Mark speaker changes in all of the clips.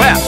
Speaker 1: ¡Vea!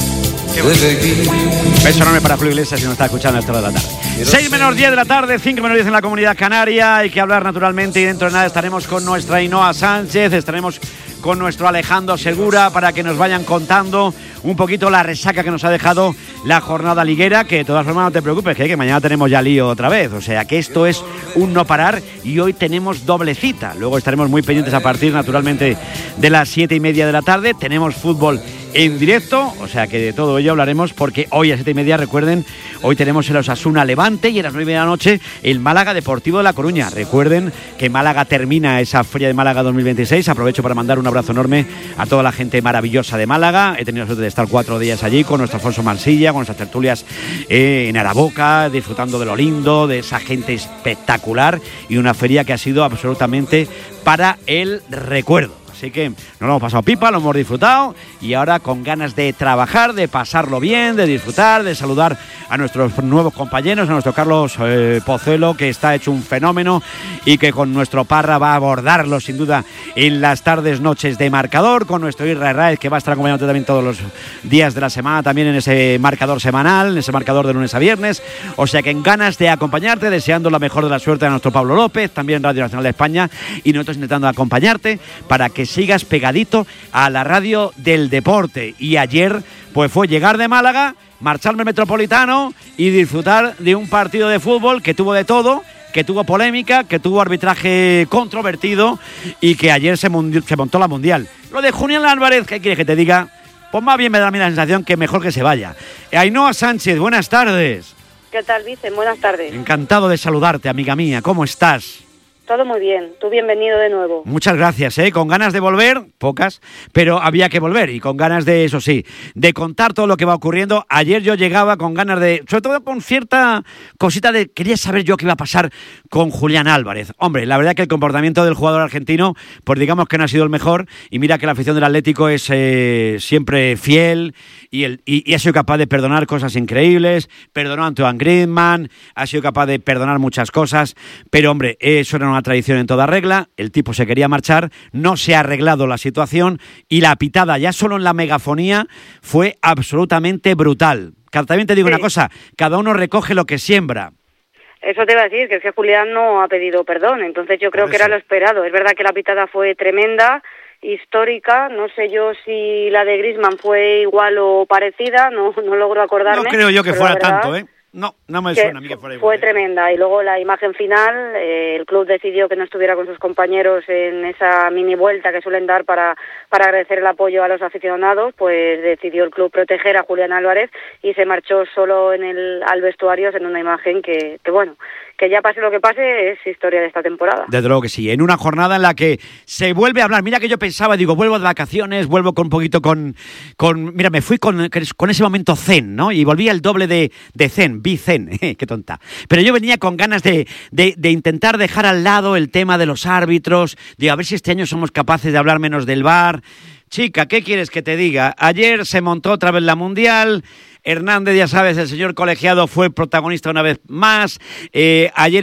Speaker 1: Beso enorme para Julio Iglesias si nos está escuchando a esta hora de la tarde. 6:10 de la tarde, 5:10 en la Comunidad Canaria. Hay que hablar naturalmente y dentro de nada estaremos con nuestra Ainhoa Sánchez, estaremos con nuestro Alejandro Segura para que nos vayan contando un poquito la resaca que nos ha dejado la jornada liguera, que de todas formas no te preocupes, que mañana tenemos ya lío otra vez, o sea que esto es un no parar y hoy tenemos doble cita. Luego estaremos muy pendientes a partir naturalmente de las 7:30 de la tarde, tenemos fútbol en directo, o sea que de todo ello hablaremos porque hoy a 7:30, recuerden, hoy tenemos el Osasuna Levante y a las 9:30 de la noche el Málaga Deportivo de La Coruña. Recuerden que Málaga termina esa Feria de Málaga 2026, aprovecho para mandar un abrazo enorme a toda la gente maravillosa de Málaga. He tenido la suerte de estar 4 días allí con nuestro Alfonso Marsilla, con nuestras tertulias en Araboca, disfrutando de lo lindo, de esa gente espectacular y una feria que ha sido absolutamente para el recuerdo. Así que nos lo hemos pasado pipa, lo hemos disfrutado y ahora con ganas de trabajar, de pasarlo bien, de disfrutar, de saludar a nuestros nuevos compañeros, a nuestro Carlos Pozuelo, que está hecho un fenómeno y que con nuestro Parra va a abordarlo sin duda en las tardes, noches de marcador, con nuestro Isra Herráez, que va a estar acompañándote también todos los días de la semana, también en ese marcador semanal, en ese marcador de lunes a viernes. O sea que en ganas de acompañarte, deseando la mejor de la suerte a nuestro Pablo López, también Radio Nacional de España, y nosotros intentando acompañarte para que sigas pegadito a la radio del deporte. Y ayer pues fue llegar de Málaga, marcharme al Metropolitano y disfrutar de un partido de fútbol que tuvo de todo, que tuvo polémica, que tuvo arbitraje controvertido y que ayer se montó la Mundial. Lo de Julián Álvarez, ¿qué quieres que te diga? Pues más bien me da a mí la sensación que mejor que se vaya. Ainhoa Sánchez, buenas tardes.
Speaker 2: ¿Qué tal, Vicen? Buenas tardes.
Speaker 1: Encantado de saludarte, amiga mía. ¿Cómo estás?
Speaker 2: Todo muy bien, tú bienvenido de nuevo.
Speaker 1: Muchas gracias, con ganas de volver, pocas, pero había que volver y con ganas de, eso sí, de contar todo lo que va ocurriendo. Ayer yo llegaba con ganas de, sobre todo con cierta cosita de, quería saber yo qué iba a pasar con Julián Álvarez. Hombre, la verdad que el comportamiento del jugador argentino, pues digamos que no ha sido el mejor y mira que la afición del Atlético es siempre fiel y ha sido capaz de perdonar cosas increíbles, perdonó a Antoine Griezmann, ha sido capaz de perdonar muchas cosas, pero hombre, eso era una tradición en toda regla, el tipo se quería marchar, no se ha arreglado la situación y la pitada ya solo en la megafonía fue absolutamente brutal. También te digo una cosa, cada uno recoge lo que siembra.
Speaker 2: Eso te iba a decir, que es que Julián no ha pedido perdón, entonces yo creo que era lo esperado. Es verdad que la pitada fue tremenda, histórica, no sé yo si la de Griezmann fue igual o parecida, no logro acordarme.
Speaker 1: No creo yo que fuera tanto, No me suena a mí que fuera igual.
Speaker 2: Fue tremenda y luego la imagen final, el club decidió que no estuviera con sus compañeros en esa mini vuelta que suelen dar para agradecer el apoyo a los aficionados, pues decidió el club proteger a Julián Álvarez y se marchó solo al vestuario en una imagen que bueno, que ya pase lo que pase es historia de esta temporada.
Speaker 1: Desde luego que sí, en una jornada en la que se vuelve a hablar. Mira que yo pensaba, digo, vuelvo de vacaciones, vuelvo con un poquito con mira, me fui con ese momento zen, ¿no? Y volví al doble de zen, vi zen, qué tonta. Pero yo venía con ganas de intentar dejar al lado el tema de los árbitros, de a ver si este año somos capaces de hablar menos del VAR. Chica, ¿qué quieres que te diga? Ayer se montó otra vez la Mundial. Hernández, ya sabes, el señor colegiado fue protagonista una vez más. Ayer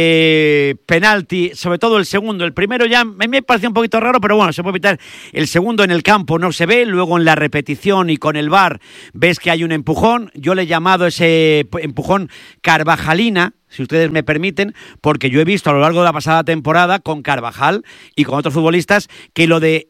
Speaker 1: ese penalti, sobre todo el segundo, el primero ya me pareció un poquito raro, pero bueno, se puede evitar. El segundo en el campo no se ve, luego en la repetición y con el VAR ves que hay un empujón. Yo le he llamado ese empujón Carvajalina, si ustedes me permiten, porque yo he visto a lo largo de la pasada temporada con Carvajal y con otros futbolistas que lo de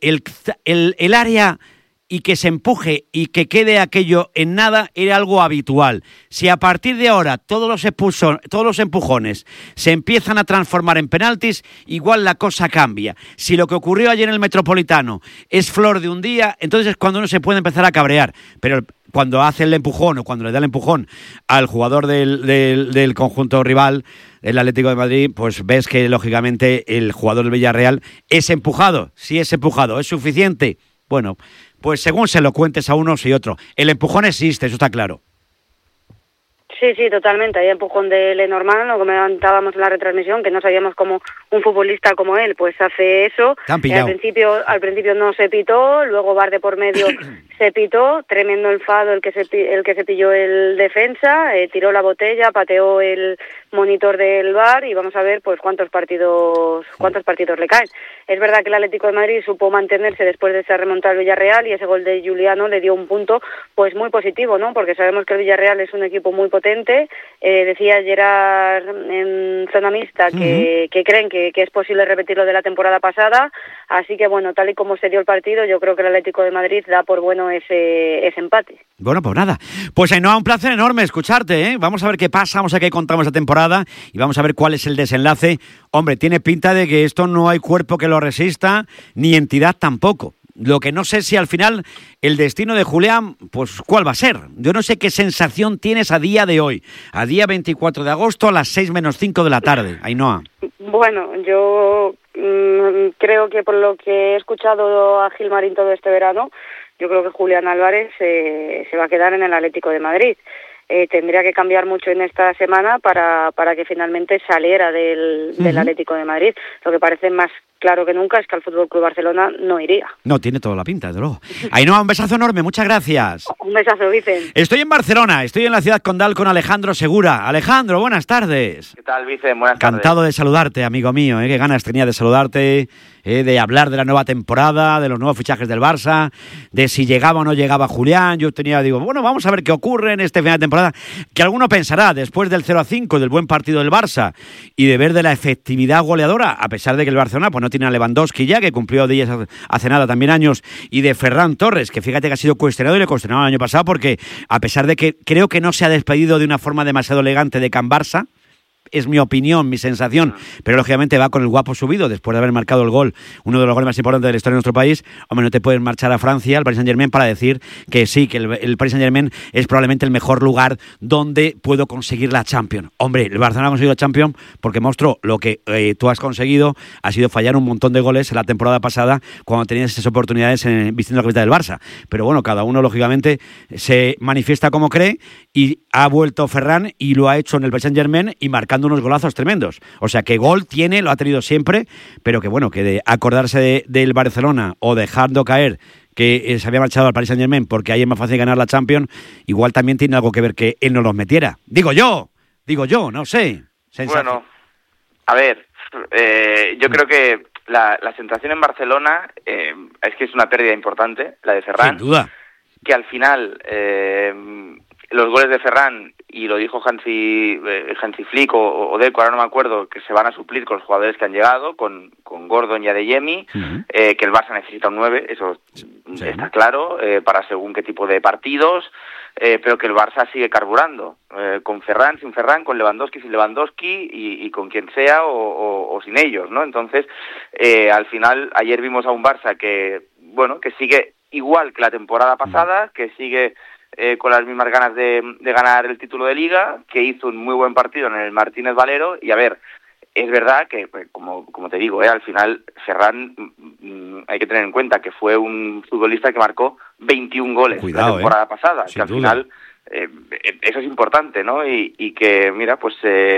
Speaker 1: el área y que se empuje y que quede aquello en nada era algo habitual. Si a partir de ahora todos los empujones se empiezan a transformar en penaltis, igual la cosa cambia. Si lo que ocurrió ayer en el Metropolitano es flor de un día, entonces es cuando uno se puede empezar a cabrear. Pero cuando hace el empujón o cuando le da el empujón al jugador del conjunto rival, el Atlético de Madrid, pues ves que lógicamente el jugador del Villarreal es empujado. Si es empujado, ¿es suficiente? Bueno, pues según se lo cuentes a unos y otros. El empujón existe, eso está claro.
Speaker 2: Sí, totalmente. Hay empujón de Lenormand, lo comentábamos en la retransmisión, que no sabíamos cómo un futbolista como él pues hace eso. Al principio no se pitó, luego VAR de por medio se pitó, tremendo enfado el que se pilló el defensa, tiró la botella, pateó el monitor del VAR y vamos a ver pues cuántos partidos le caen. Es verdad que el Atlético de Madrid supo mantenerse después de esa remontada al Villarreal y ese gol de Giuliano le dio un punto pues muy positivo, ¿no? Porque sabemos que el Villarreal es un equipo muy potente. Decía Gerard en zona mixta que creen que es posible repetir lo de la temporada pasada, así que bueno, tal y como se dio el partido, yo creo que el Atlético de Madrid da por bueno ese empate.
Speaker 1: Bueno, pues nada, pues Ainhoa, un placer enorme escucharte, ¿eh? Vamos a ver qué pasa, vamos a ver qué contamos esta temporada y vamos a ver cuál es el desenlace. Hombre, tiene pinta de que esto no hay cuerpo que lo resista, ni entidad tampoco. Lo que no sé si al final el destino de Julián, pues ¿cuál va a ser? Yo no sé qué sensación tienes a día de hoy, a día 24 de agosto a las 6:05 de la tarde, Ainhoa.
Speaker 2: Bueno, yo creo que por lo que he escuchado a Gilmarín todo este verano, yo creo que Julián Álvarez se va a quedar en el Atlético de Madrid. Tendría que cambiar mucho en esta semana para que finalmente saliera del Atlético de Madrid. Lo que parece más claro que nunca es que al FC Barcelona no iría.
Speaker 1: No, tiene toda la pinta, desde luego. Ainhoa, un besazo enorme, muchas gracias.
Speaker 2: Un besazo, Vicen.
Speaker 1: Estoy en Barcelona, estoy en la ciudad condal con Alejandro Segura. Alejandro, buenas tardes.
Speaker 3: ¿Qué tal, Vicen? Buenas tardes.
Speaker 1: Encantado de saludarte, amigo mío, qué ganas tenía de saludarte, de hablar de la nueva temporada, de los nuevos fichajes del Barça, de si llegaba o no llegaba Julián. Yo digo, bueno, vamos a ver qué ocurre en este final de temporada, que alguno pensará, después del 0-5, del buen partido del Barça, y de ver de la efectividad goleadora, a pesar de que el Barcelona pues no tiene a Lewandowski ya, que cumplió días hace nada también años, y de Ferran Torres, que fíjate que ha sido cuestionado y le cuestionaron el año pasado, porque a pesar de que creo que no se ha despedido de una forma demasiado elegante de Can Barça, es mi opinión, mi sensación, pero lógicamente va con el guapo subido después de haber marcado el gol, uno de los goles más importantes de la historia de nuestro país. Hombre, no te puedes marchar a Francia, al Paris Saint-Germain, para decir que sí, que el Paris Saint-Germain es probablemente el mejor lugar donde puedo conseguir la Champions. Hombre, el Barcelona ha conseguido la Champions porque, monstruo, lo que tú has conseguido ha sido fallar un montón de goles en la temporada pasada cuando tenías esas oportunidades vistiendo la camiseta del Barça. Pero bueno, cada uno lógicamente se manifiesta como cree y ha vuelto Ferran y lo ha hecho en el Paris Saint-Germain y marcando unos golazos tremendos. O sea, que gol tiene, lo ha tenido siempre, pero que bueno, que de acordarse del Barcelona o dejando caer que se había marchado al Paris Saint-Germain porque ahí es más fácil ganar la Champions, igual también tiene algo que ver que él no los metiera. Digo yo, no sé.
Speaker 3: Bueno, a ver, yo creo que la sensación en Barcelona es que es una pérdida importante, la de Ferran.
Speaker 1: Sin duda.
Speaker 3: Que al final los goles de Ferran, y lo dijo Hansi Flick o Deco, ahora no me acuerdo, que se van a suplir con los jugadores que han llegado, con Gordon y Adeyemi, que el Barça necesita un 9, eso está claro, para según qué tipo de partidos, pero que el Barça sigue carburando, con Ferran, sin Ferran, con Lewandowski, sin Lewandowski, y con quien sea o sin ellos, ¿no? Entonces, al final, ayer vimos a un Barça que sigue igual que la temporada pasada, que sigue con las mismas ganas de ganar el título de Liga, que hizo un muy buen partido en el Martínez Valero, y a ver, es verdad que, como te digo, al final Ferran, hay que tener en cuenta que fue un futbolista que marcó 21 goles la temporada pasada, que al final eso es importante, ¿no? Y que, mira, pues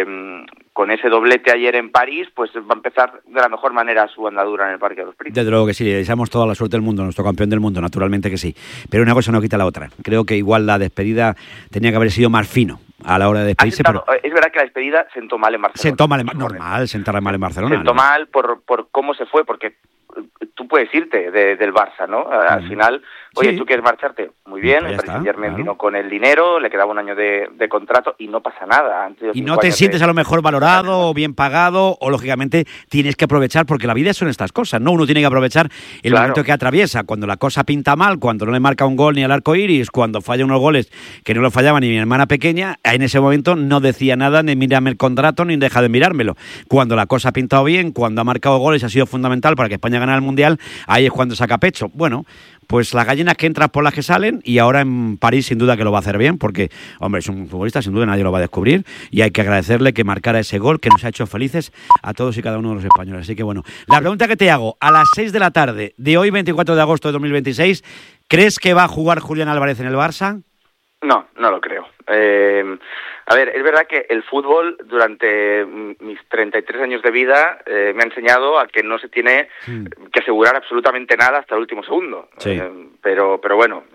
Speaker 3: con ese doblete ayer en París, pues va a empezar de la mejor manera su andadura en el Parque de los Príncipes.
Speaker 1: Desde luego que sí, le deseamos toda la suerte del mundo, nuestro campeón del mundo, naturalmente que sí. Pero una cosa no quita la otra. Creo que igual la despedida tenía que haber sido más fino a la hora de despedirse. Pero
Speaker 3: es verdad que la despedida sentó mal en Barcelona.
Speaker 1: Sentó mal, normal, sentar mal en Barcelona.
Speaker 3: Sentó mal por cómo se fue, porque tú puedes irte del Barça, ¿no? Al final, oye, sí. ¿Tú quieres marcharte? Muy bien, el Paris Saint-Germain vino con el dinero, le quedaba un año de contrato y no pasa nada.
Speaker 1: Y no te sientes a lo mejor valorado o bien pagado, o lógicamente tienes que aprovechar, porque la vida son estas cosas, ¿no? Uno tiene que aprovechar el momento que atraviesa, cuando la cosa pinta mal, cuando no le marca un gol ni al arco iris, cuando falla unos goles que no lo fallaba ni mi hermana pequeña, en ese momento no decía nada, ni mírame el contrato, ni deja de mirármelo. Cuando la cosa ha pintado bien, cuando ha marcado goles, ha sido fundamental para que España ganara el Mundial, ahí es cuando saca pecho. Bueno, pues las gallinas que entran por las que salen, y ahora en París sin duda que lo va a hacer bien, porque, hombre, es un futbolista, sin duda nadie lo va a descubrir, y hay que agradecerle que marcara ese gol que nos ha hecho felices a todos y cada uno de los españoles. Así que bueno, la pregunta que te hago, a las 6 de la tarde de hoy, 24 de agosto de 2026, ¿crees que va a jugar Julián Álvarez en el Barça?
Speaker 3: No, no lo creo. A ver, es verdad que el fútbol durante mis 33 años de vida me ha enseñado a que no se tiene que asegurar absolutamente nada hasta el último segundo.
Speaker 1: Sí.
Speaker 3: Pero bueno,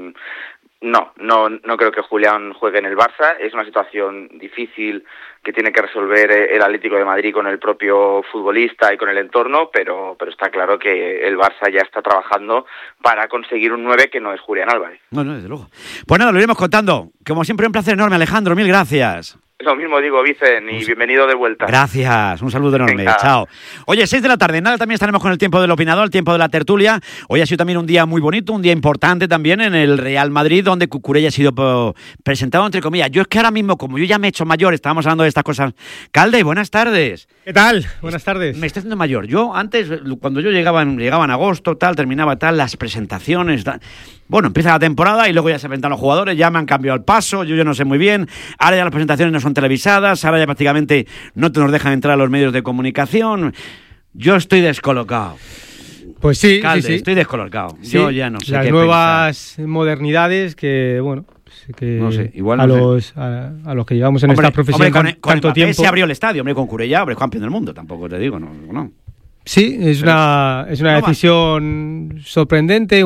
Speaker 3: no creo que Julián juegue en el Barça. Es una situación difícil que tiene que resolver el Atlético de Madrid con el propio futbolista y con el entorno, pero está claro que el Barça ya está trabajando para conseguir un 9 que no es Julián Álvarez.
Speaker 1: No, desde luego. Pues nada, lo iremos contando. Como siempre, un placer enorme, Alejandro. Mil gracias.
Speaker 3: Lo mismo digo, Vicen, y bienvenido de vuelta.
Speaker 1: Gracias, un saludo enorme.
Speaker 3: Venga.
Speaker 1: Chao. Oye, 6 de la tarde, nada, también estaremos con el tiempo del opinador, el tiempo de la tertulia. Hoy ha sido también un día muy bonito, un día importante también en el Real Madrid, donde Cucurella ha sido presentado, entre comillas. Yo es que ahora mismo, como yo ya me he hecho mayor, estábamos hablando de estas cosas. Calde, buenas tardes.
Speaker 4: ¿Qué tal? Buenas tardes.
Speaker 1: Me estoy haciendo mayor. Yo antes, cuando yo llegaba en agosto, terminaba las presentaciones, tal. Bueno, empieza la temporada y luego ya se presentan los jugadores, ya me han cambiado el paso, yo no sé muy bien. Ahora ya las presentaciones no son televisadas, ahora ya prácticamente no te nos dejan entrar a los medios de comunicación. Yo estoy descolocado.
Speaker 4: Pues sí,
Speaker 1: Calde,
Speaker 4: sí.
Speaker 1: estoy descolocado.
Speaker 4: Sí,
Speaker 1: Yo ya no sé
Speaker 4: las
Speaker 1: qué
Speaker 4: nuevas modernidades que, bueno, que
Speaker 1: no sé, igual
Speaker 4: a
Speaker 1: no sé.
Speaker 4: los que llevamos en esta profesión
Speaker 1: con
Speaker 4: tanto
Speaker 1: Mbappé
Speaker 4: tiempo.
Speaker 1: se abrió el estadio, hombre, con Curella, hombre, campeón del mundo, tampoco te digo, no.
Speaker 4: Sí, es una decisión sorprendente,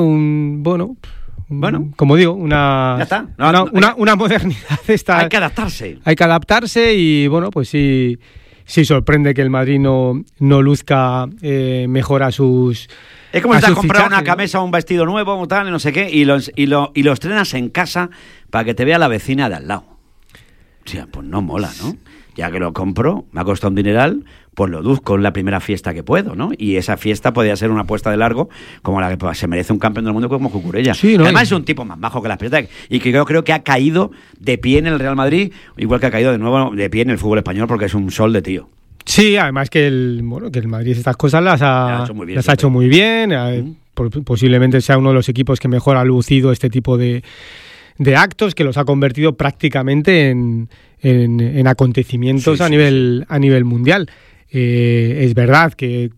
Speaker 4: como digo,
Speaker 1: Ya está.
Speaker 4: una modernidad.
Speaker 1: Hay que adaptarse.
Speaker 4: Hay que adaptarse y, bueno, pues sí sorprende que el Madrid no luzca mejor a sus...
Speaker 1: Es como si te has comprado
Speaker 4: fichajes,
Speaker 1: una camisa o un vestido nuevo o tal, no sé qué, y lo estrenas en casa para que te vea la vecina de al lado. O sea, pues no mola, ¿no? Ya que lo compro, me ha costado un dineral, pues lo luzco en la primera fiesta que puedo, ¿no? Y esa fiesta podría ser una apuesta de largo como la que se merece un campeón del mundo como Cucurella.
Speaker 4: Sí, ¿no?
Speaker 1: Además es un tipo más bajo que las piezas y que yo creo que ha caído de pie en el Real Madrid, igual que ha caído de nuevo de pie en el fútbol español porque es un sol de tío.
Speaker 4: Sí, además que el Madrid estas cosas las ha hecho muy bien. Posiblemente sea uno de los equipos que mejor ha lucido este tipo de actos, que los ha convertido prácticamente en acontecimientos a nivel mundial. Es verdad que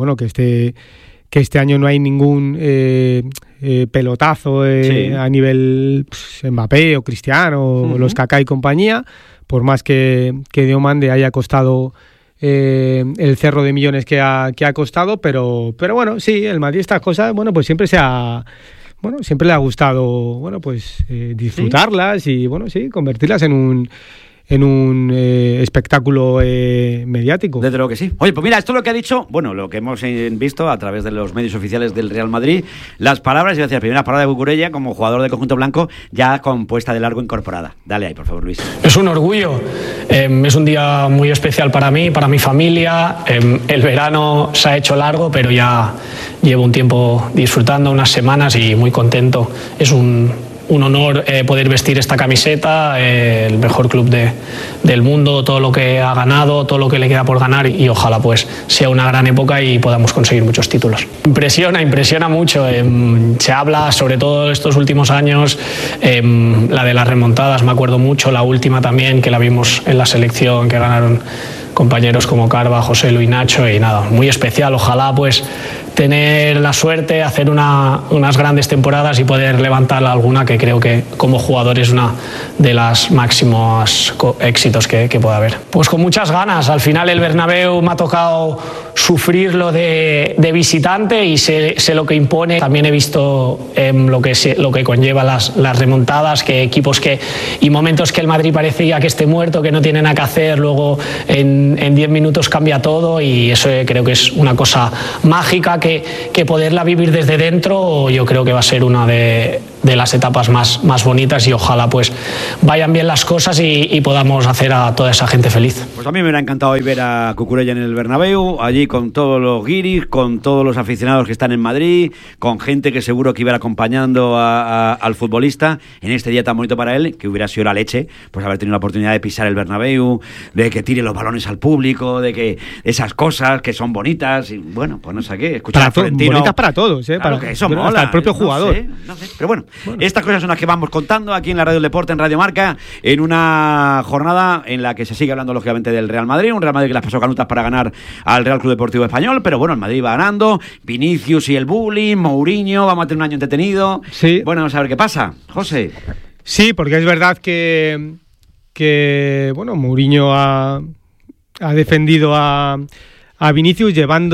Speaker 4: este año no hay ningún pelotazo a nivel Mbappé o Cristiano o los Kaká y compañía, por más que Diomande haya costado el cerro de millones que ha costado, pero bueno, sí, el Madrid estas cosas, bueno, pues siempre le ha gustado, bueno, pues disfrutarlas y, bueno, sí, convertirlas en un espectáculo mediático.
Speaker 1: Desde luego que sí. Oye, pues mira, esto es lo que ha dicho, bueno, lo que hemos visto a través de los medios oficiales del Real Madrid, las palabras, iba a decir, la primera palabra de Cucurella como jugador del conjunto blanco, ya con puesta de largo incorporada. Dale ahí, por favor, Luis.
Speaker 5: Es un orgullo, es un día muy especial para mí, para mi familia. El verano se ha hecho largo, pero ya llevo un tiempo disfrutando, unas semanas y muy contento. Es un honor poder vestir esta camiseta, el mejor club del mundo, todo lo que ha ganado, todo lo que le queda por ganar y ojalá pues sea una gran época y podamos conseguir muchos títulos. Impresiona mucho, se habla sobre todo estos últimos años, la de las remontadas, me acuerdo mucho, la última también que la vimos en la selección que ganaron compañeros como Carva, José Luis, Nacho y nada, muy especial, ojalá pues tener la suerte de hacer unas grandes temporadas y poder levantar alguna que creo que como jugador es una de las máximos éxitos que pueda haber. Pues con muchas ganas, al final el Bernabéu me ha tocado sufrirlo de visitante y sé lo que impone. También he visto lo que conlleva las remontadas, que equipos y momentos que el Madrid parecía que esté muerto, que no tiene nada que hacer, luego en 10 minutos cambia todo y eso creo que es una cosa mágica que poderla vivir desde dentro yo creo que va a ser una de las etapas más bonitas y ojalá pues vayan bien las cosas y podamos hacer a toda esa gente feliz.
Speaker 1: Pues a mí me hubiera encantado hoy ver a Cucurella en el Bernabéu, allí con todos los guiris, con todos los aficionados que están en Madrid, con gente que seguro que iba acompañando al futbolista en este día tan bonito para él, que hubiera sido la leche, pues haber tenido la oportunidad de pisar el Bernabéu, de que tire los balones al público, de que esas cosas que son bonitas y bueno, pues no sé qué, escuchar a Florentino.
Speaker 4: Bonitas para todos,
Speaker 1: claro que eso mola,
Speaker 4: hasta el propio jugador.
Speaker 1: No sé. Pero bueno, estas cosas son las que vamos contando aquí en la Radio del Deporte, en Radio Marca, en una jornada en la que se sigue hablando lógicamente del Real Madrid, un Real Madrid que las pasó canutas para ganar al Real Club Deportivo Español, pero bueno, el Madrid va ganando, Vinicius y el bullying, Mourinho, vamos a tener un año entretenido.
Speaker 4: Sí.
Speaker 1: Bueno, vamos a ver qué pasa, José.
Speaker 4: Sí, porque es verdad que bueno, Mourinho ha defendido a Vinicius llevando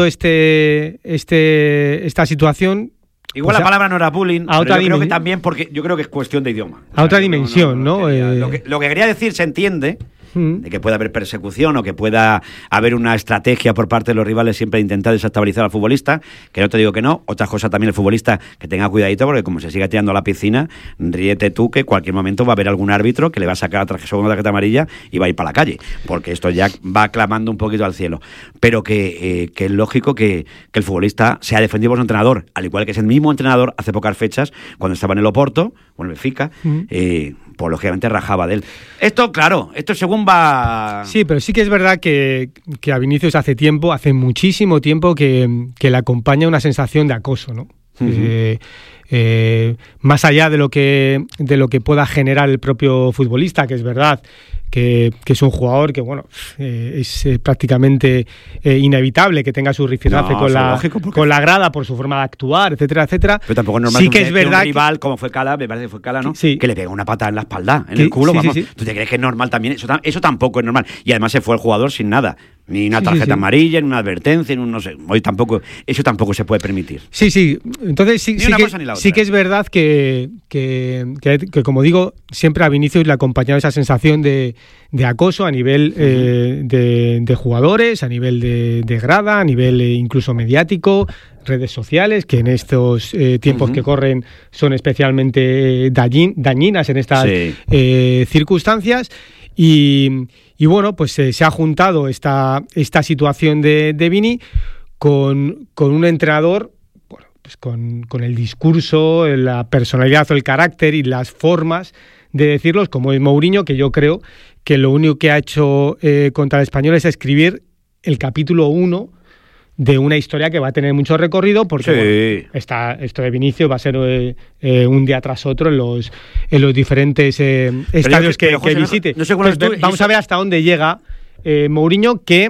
Speaker 4: esta situación.
Speaker 1: Igual pues la palabra no era bullying, pero yo creo que también porque yo creo que es cuestión de idioma.
Speaker 4: A otra dimensión, ¿no?
Speaker 1: Lo que quería decir se entiende, de que pueda haber persecución o que pueda haber una estrategia por parte de los rivales siempre de intentar desestabilizar al futbolista, que no te digo que no. Otra cosa también el futbolista que tenga cuidadito, porque como se siga tirando a la piscina, ríete tú que en cualquier momento va a haber algún árbitro que le va a sacar la segunda tarjeta amarilla y va a ir para la calle, porque esto ya va clamando un poquito al cielo. Pero que es lógico que el futbolista sea defendido por su entrenador, al igual que es el mismo entrenador hace pocas fechas, cuando estaba en el Oporto o en el Benfica, pues lógicamente rajaba de él. Esto, claro, esto según va...
Speaker 4: Sí, pero sí que es verdad que a Vinicius hace muchísimo tiempo que le acompaña una sensación de acoso, ¿no? Más allá de lo que pueda generar el propio futbolista, que es verdad que es un jugador que, bueno, es prácticamente inevitable que tenga su rifirrafe con la grada por su forma de actuar, etcétera, etcétera.
Speaker 1: Pero tampoco es normal
Speaker 4: sí que es verdad
Speaker 1: un rival como fue Cala, me parece que fue Cala, ¿no?
Speaker 4: Sí.
Speaker 1: Que le pega una patada en la espalda, en el culo, vamos. Sí. ¿Tú te crees que es normal también? Eso tampoco es normal. Y además se fue el jugador sin nada. Ni una tarjeta amarilla, ni una advertencia, ni un no sé. Hoy tampoco, eso tampoco se puede permitir.
Speaker 4: Sí. Entonces sí que es verdad que como digo, siempre a Vinicius le ha acompañado esa sensación de acoso a nivel de jugadores, a nivel de grada, a nivel incluso mediático, redes sociales, que en estos tiempos que corren son especialmente dañinas en estas circunstancias. Y bueno, pues se ha juntado esta situación de Vini con un entrenador, bueno, pues con el discurso, la personalidad o el carácter y las formas de decirlos, como es Mourinho, que yo creo que lo único que ha hecho contra el Español es escribir el capítulo 1 de una historia que va a tener mucho recorrido, porque bueno, esto de Vinicius va a ser un día tras otro en los diferentes estadios que visite. No sé vamos a ver hasta dónde llega Mourinho, que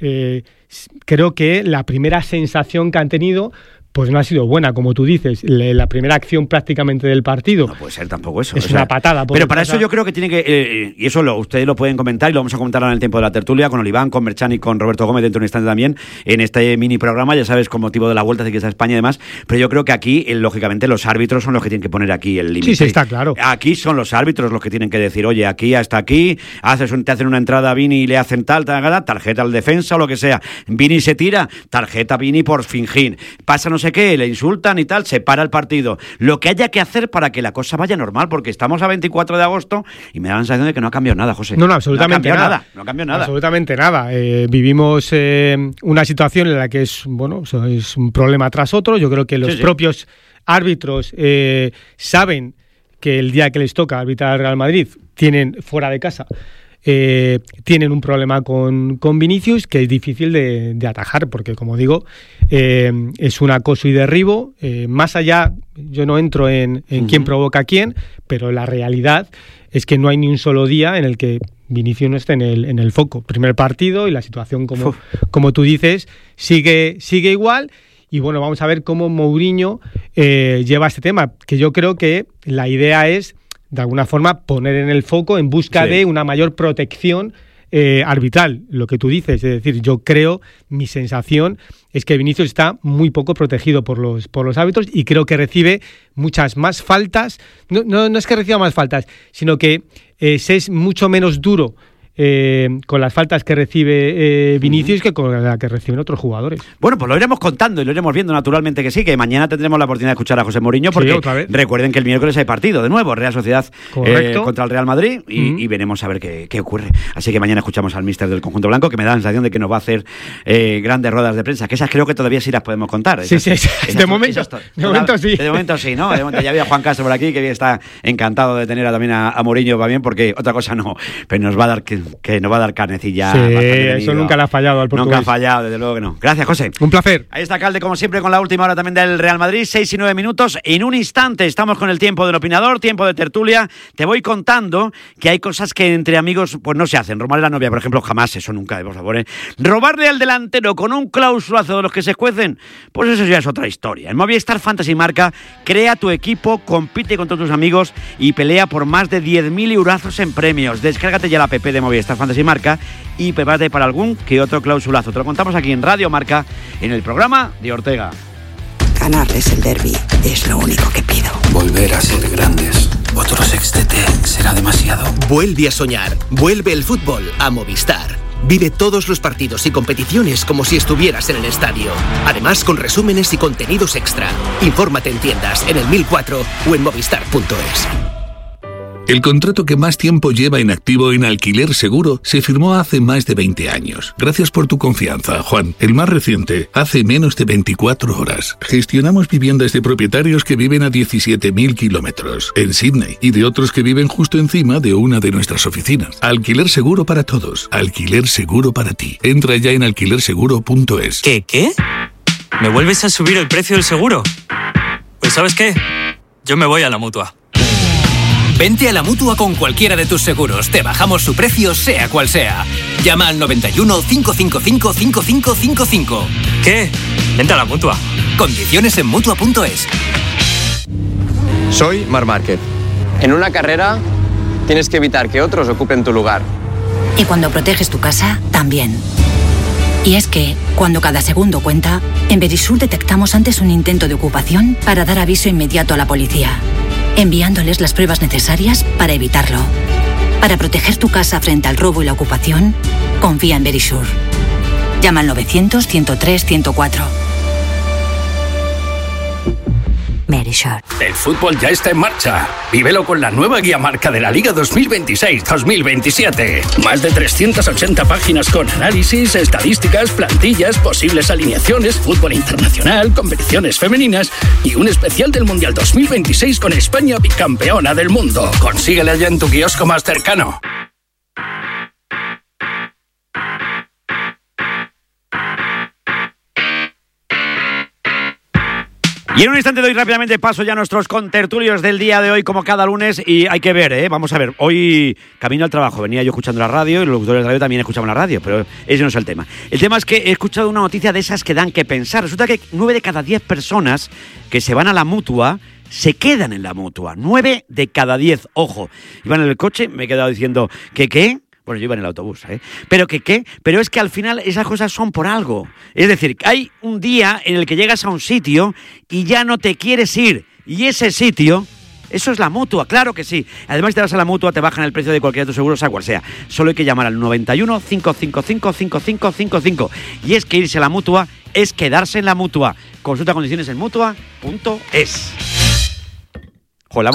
Speaker 4: creo que la primera sensación que han tenido pues no ha sido buena, como tú dices. La primera acción prácticamente del partido.
Speaker 1: No puede ser tampoco eso.
Speaker 4: Es una patada.
Speaker 1: Pero para eso yo creo que tiene que... y eso ustedes lo pueden comentar y lo vamos a comentar ahora en el tiempo de la tertulia con Oliván, con Merchan y con Roberto Gómez dentro de un instante también en este mini programa, ya sabes, con motivo de la vuelta de que está España y demás. Pero yo creo que aquí, lógicamente, los árbitros son los que tienen que poner aquí el límite.
Speaker 4: Sí, está claro.
Speaker 1: Aquí son los árbitros los que tienen que decir, oye, aquí hasta aquí, te hacen una entrada a Vini y le hacen tarjeta al defensa o lo que sea. Vini se tira, tarjeta Vini por fingir. Pasa no sé qué, le insulta y tal, se para el partido. Lo que haya que hacer para que la cosa vaya normal, porque estamos a 24 de agosto y me da la sensación de que no ha cambiado nada, José.
Speaker 4: No, absolutamente nada.
Speaker 1: No ha cambiado nada.
Speaker 4: Absolutamente nada. Vivimos una situación en la que es un problema tras otro. Yo creo que los propios árbitros saben que el día que les toca arbitrar al Real Madrid tienen fuera de casa tienen un problema con Vinicius que es difícil de atajar, porque como digo, es un acoso y derribo. Más allá, yo no entro en quién provoca a quién, pero la realidad es que no hay ni un solo día en el que Vinicius no esté en el foco. Primer partido y la situación, como tú dices, sigue igual. Y bueno, vamos a ver cómo Mourinho lleva este tema, que yo creo que la idea es de alguna forma poner en el foco en busca de una mayor protección arbitral, lo que tú dices. Es decir, yo creo, mi sensación es que Vinicius está muy poco protegido por los árbitros y creo que recibe muchas más faltas. No es que reciba más faltas, sino que se es mucho menos duro con las faltas que recibe Vinicius que con la que reciben otros jugadores.
Speaker 1: Bueno, pues lo iremos contando y lo iremos viendo, naturalmente que sí, que mañana tendremos la oportunidad de escuchar a José Mourinho, porque recuerden que el miércoles hay partido de nuevo, Real Sociedad contra el Real Madrid y veremos a ver qué ocurre. Así que mañana escuchamos al míster del conjunto blanco, que me da la sensación de que nos va a hacer grandes ruedas de prensa, que esas creo que todavía sí las podemos contar.
Speaker 4: De momento sí.
Speaker 1: De momento sí, ¿no? De momento ya había Juan Castro por aquí, que está encantado de tener también a Mourinho, va bien, porque otra cosa no, pero nos va a dar que nos va a dar carnecilla.
Speaker 4: Sí, eso nunca le ha fallado al portugués.
Speaker 1: Nunca ha fallado, desde luego que no. Gracias, José.
Speaker 4: Un placer.
Speaker 1: Ahí está Calde, como siempre, con la última hora también del Real Madrid, 6 y 9 minutos. En un instante estamos con el tiempo del opinador, tiempo de tertulia. Te voy contando que hay cosas que entre amigos pues no se hacen. Robarle a la novia, por ejemplo, jamás, eso nunca, por favor. Robarle al delantero con un clausulazo de los que se escuecen, pues eso ya es otra historia. En Movistar Fantasy Marca, crea tu equipo, compite con todos tus amigos y pelea por más de 10.000 eurazos en premios. Descárgate ya la app de Movistar Fantasy Marca y prepárate para algún que otro clausulazo. Te lo contamos aquí en Radio Marca, en el programa de Ortega.
Speaker 6: Ganarles el derbi es lo único que pido.
Speaker 7: Volver a ser grandes. Otro sextete será demasiado.
Speaker 8: Vuelve a soñar. Vuelve el fútbol a Movistar. Vive todos los partidos y competiciones como si estuvieras en el estadio. Además, con resúmenes y contenidos extra. Infórmate en tiendas, en el 1004 o en movistar.es.
Speaker 9: El contrato que más tiempo lleva en activo en Alquiler Seguro se firmó hace más de 20 años. Gracias por tu confianza, Juan. El más reciente, hace menos de 24 horas. Gestionamos viviendas de propietarios que viven a 17.000 kilómetros en Sydney y de otros que viven justo encima de una de nuestras oficinas. Alquiler Seguro para todos. Alquiler Seguro para ti. Entra ya en alquilerseguro.es.
Speaker 10: ¿Qué? ¿Me vuelves a subir el precio del seguro? Pues ¿sabes qué? Yo me voy a la Mutua.
Speaker 11: Vente a la Mutua con cualquiera de tus seguros. Te bajamos su precio, sea cual sea. Llama al 91 555 5555.
Speaker 10: ¿Qué? Vente a la Mutua.
Speaker 11: Condiciones en Mutua.es.
Speaker 12: Soy Marc Márquez. En una carrera tienes que evitar que otros ocupen tu lugar.
Speaker 13: Y cuando proteges tu casa, también. Y es que, cuando cada segundo cuenta, en Verisur detectamos antes un intento de ocupación para dar aviso inmediato a la policía, enviándoles las pruebas necesarias para evitarlo. Para proteger tu casa frente al robo y la ocupación, confía en Verisur. Llama al 900-103-104. Verisur.
Speaker 14: El fútbol ya está en marcha. Vívelo con la nueva guía marca de la Liga 2026-2027. Más de 380 páginas con análisis, estadísticas, plantillas, posibles alineaciones, fútbol internacional, competiciones femeninas y un especial del Mundial 2026 con España bicampeona del mundo. Consíguela ya en tu kiosco más cercano.
Speaker 1: Y en un instante doy rápidamente paso ya a nuestros contertulios del día de hoy, como cada lunes, y hay que ver, vamos a ver, hoy camino al trabajo, venía yo escuchando la radio y los locutores de radio también escuchaban la radio, pero ese no es el tema. El tema es que he escuchado una noticia de esas que dan que pensar. Resulta que 9 de cada 10 personas que se van a la Mutua se quedan en la Mutua. 9 de cada 10, ojo. Iban en el coche, me he quedado diciendo, ¿qué? Bueno, yo iba en el autobús, ¿Pero qué? Pero es que al final esas cosas son por algo. Es decir, hay un día en el que llegas a un sitio y ya no te quieres ir. Y ese sitio, eso es la Mutua, claro que sí. Además, si te vas a la Mutua, te bajan el precio de cualquier de tus seguros, sea cual sea. Solo hay que llamar al 91 555 5555. Y es que irse a la Mutua es quedarse en la Mutua. Consulta condiciones en Mutua.es. Hola,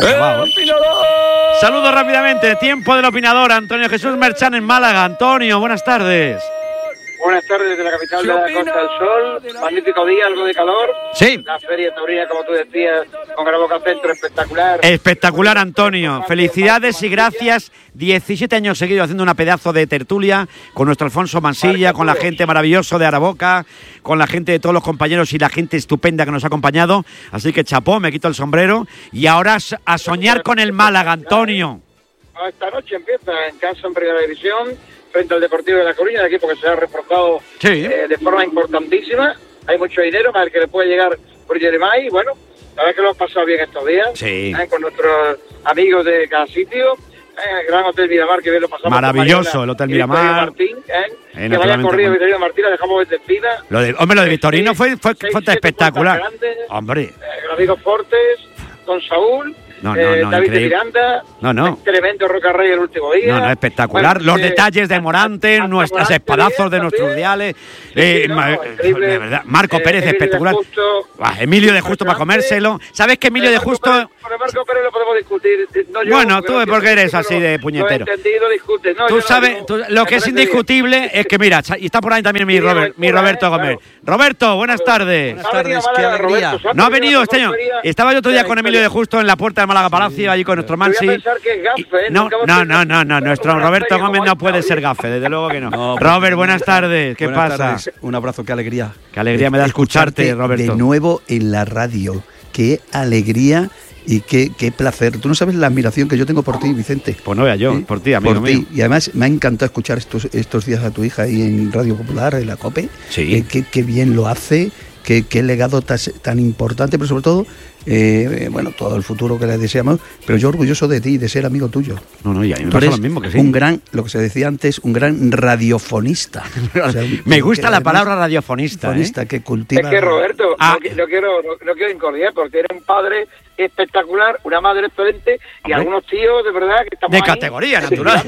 Speaker 1: saludos rápidamente. Tiempo del opinador. Antonio Jesús Merchán en Málaga. Antonio, buenas tardes.
Speaker 15: Buenas tardes de la capital de la Costa del Sol. Magnífico día, algo de calor.
Speaker 1: Sí.
Speaker 15: La feria taurina, como tú decías, con Gran Boca Centro, espectacular.
Speaker 1: Espectacular, Antonio. Felicidades y gracias. 17 años seguidos haciendo una pedazo de tertulia con nuestro Alfonso Mansilla, con la gente maravillosa de Araboca, con la gente de todos los compañeros y la gente estupenda que nos ha acompañado. Así que chapó, me quito el sombrero. Y ahora a soñar con el Málaga, Antonio.
Speaker 15: Esta noche empieza en casa en Primera División, frente al Deportivo de La Coruña, el equipo que se ha reforzado de forma importantísima. Hay mucho dinero para el que le puede llegar por Jeremai. Bueno, la verdad que lo hemos pasado bien estos días con nuestros amigos de cada sitio. El Gran Hotel Miramar, que bien lo pasamos.
Speaker 1: Maravilloso, el Hotel Miramar.
Speaker 15: Martín, que vaya corrido Victorino Martín, la dejamos de despida.
Speaker 1: Lo de Victorino fue espectacular. Hombre.
Speaker 15: El amigo Fortes, con Saúl.
Speaker 1: No,
Speaker 15: David de Miranda, tremendo Roca Rey el último día.
Speaker 1: No, espectacular. Bueno, los detalles de Morante, nuestras espadazos de nuestros diales. De verdad, Marco Pérez, espectacular. Emilio de Justo para comérselo. ¿Sabes que Emilio de Justo
Speaker 15: sobre Marco Pérez lo podemos discutir. No,
Speaker 1: bueno, tú porque eres así de puñetero. Tú sabes, lo que es indiscutible es que, mira, y está por ahí también mi Roberto Gómez. Roberto, buenas tardes.
Speaker 16: Buenas tardes, qué alegría.
Speaker 1: No ha venido este año. Estaba yo otro día con Emilio de Justo en la puerta de Málaga Palacio, allí con nuestro Mansi. No, nuestro Roberto Gómez no puede ser gafe, desde luego que no. Robert, buenas tardes, ¿qué pasa?
Speaker 16: Un abrazo, qué alegría.
Speaker 1: Qué alegría me da escucharte, Roberto.
Speaker 16: De nuevo en la radio, qué alegría y qué placer. Tú no sabes la admiración que yo tengo por ti, Vicente.
Speaker 1: Pues no vea yo, por ti, amigo mío.
Speaker 16: Y además me ha encantado escuchar estos días a tu hija ahí en Radio Popular, en la COPE.
Speaker 1: Sí.
Speaker 16: Qué bien lo hace, qué legado tan importante, pero sobre todo, bueno, todo el futuro que le deseamos, pero yo orgulloso de ti, de ser amigo tuyo.
Speaker 1: No, y a mí me pasa lo mismo que sí.
Speaker 16: Un gran, lo que se decía antes, un gran radiofonista.
Speaker 1: O sea, me gusta la palabra radiofonista.
Speaker 16: Que cultiva.
Speaker 15: Es que Roberto, no quiero incordiar, porque eres un padre espectacular, una madre excelente y algunos tíos de verdad que estamos
Speaker 1: de categoría natural.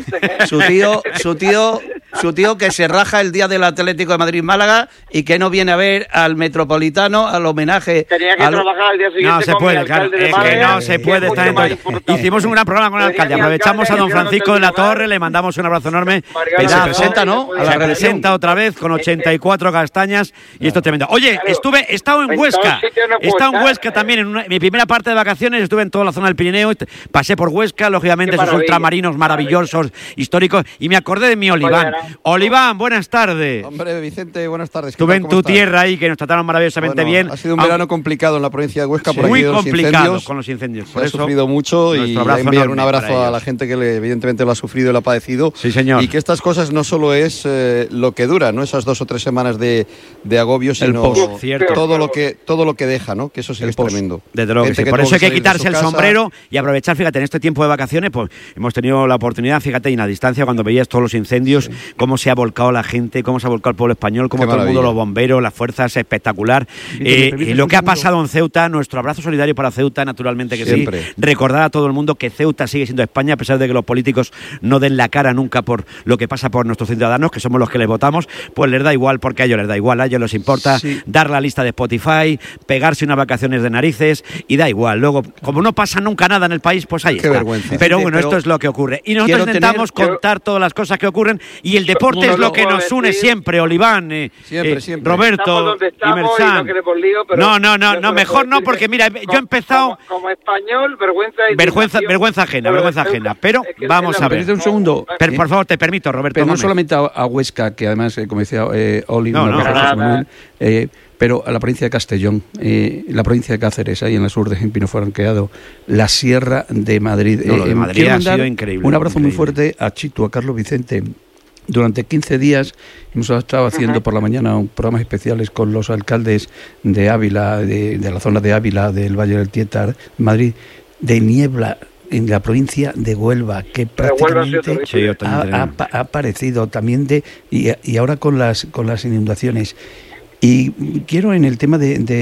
Speaker 16: Su tío que se raja el día del Atlético de Madrid-Málaga y que no viene a ver al Metropolitano, al homenaje.
Speaker 15: Tenía que trabajar al día siguiente.
Speaker 1: No se puede, claro, es que no se puede estar en todo. Hicimos un gran programa con el alcalde, aprovechamos a don Francisco de la Torre, le mandamos un abrazo enorme.
Speaker 16: Se presenta, ¿no?
Speaker 1: Se presenta otra vez con 84 castañas y esto es tremendo. Oye, he estado en Huesca, he estado en Huesca también, en mi primera parte de vacaciones, estuve en toda la zona del Pirineo, pasé por Huesca, lógicamente esos ultramarinos maravillosos, históricos, y me acordé de mi Oliván. Oliván, buenas tardes.
Speaker 17: Hombre, Vicente, buenas tardes.
Speaker 1: Estuve en tu tierra ahí, que nos trataron maravillosamente bien.
Speaker 17: Ha sido un verano complicado en la provincia de Huesca, por
Speaker 1: muy complicado con los incendios.
Speaker 17: Por eso ha sufrido mucho y enviar un abrazo a la gente que evidentemente lo ha sufrido y lo ha padecido.
Speaker 1: Sí, señor.
Speaker 17: Y que estas cosas no solo es lo que dura, no esas 2 o 3 semanas de agobio, sino todo lo que deja, ¿no? Que eso sí es tremendo.
Speaker 1: Desde luego que sí. Por eso hay que quitarse el sombrero y aprovechar, fíjate, en este tiempo de vacaciones, pues hemos tenido la oportunidad, fíjate, y en la distancia, cuando veías todos los incendios, cómo se ha volcado la gente, cómo se ha volcado el pueblo español, cómo todo el mundo, los bomberos, las fuerzas, espectacular. Lo que ha pasado en Ceuta, nuestro abrazo solidario para Ceuta, naturalmente que siempre. Sí. Recordar a todo el mundo que Ceuta sigue siendo España, a pesar de que los políticos no den la cara nunca por lo que pasa por nuestros ciudadanos, que somos los que les votamos, pues les da igual, porque a ellos les da igual, a ellos les importa dar la lista de Spotify, pegarse unas vacaciones de narices y da igual. Luego, como no pasa nunca nada en el país, pues ahí
Speaker 17: Qué
Speaker 1: está.
Speaker 17: Vergüenza.
Speaker 1: Pero bueno, esto es lo que ocurre. Y nosotros intentamos contar todas las cosas que ocurren y el deporte es lo que nos une siempre, Oliván,
Speaker 17: siempre.
Speaker 1: Roberto y Mersán. No, mejor no, porque mira, yo he empezado...
Speaker 15: Como español,
Speaker 1: vergüenza ajena. Pero es que vamos a ver.
Speaker 16: Un segundo.
Speaker 1: Por favor, te permito, Roberto.
Speaker 16: Pero no solamente a Huesca, que además, como decía Oli, pero a la provincia de Castellón, la provincia de Cáceres, ahí en el sur de Empino Franqueado, la Sierra de Madrid.
Speaker 1: Lo de Madrid ha sido increíble.
Speaker 16: Un abrazo muy fuerte a Chitu, a Carlos Vicente. Durante 15 días hemos estado haciendo por la mañana programas especiales con los alcaldes de Ávila, de la zona de Ávila, del Valle del Tietar, Madrid, de niebla en la provincia de Huelva, que prácticamente ha aparecido también y ahora con las inundaciones. Y quiero en el tema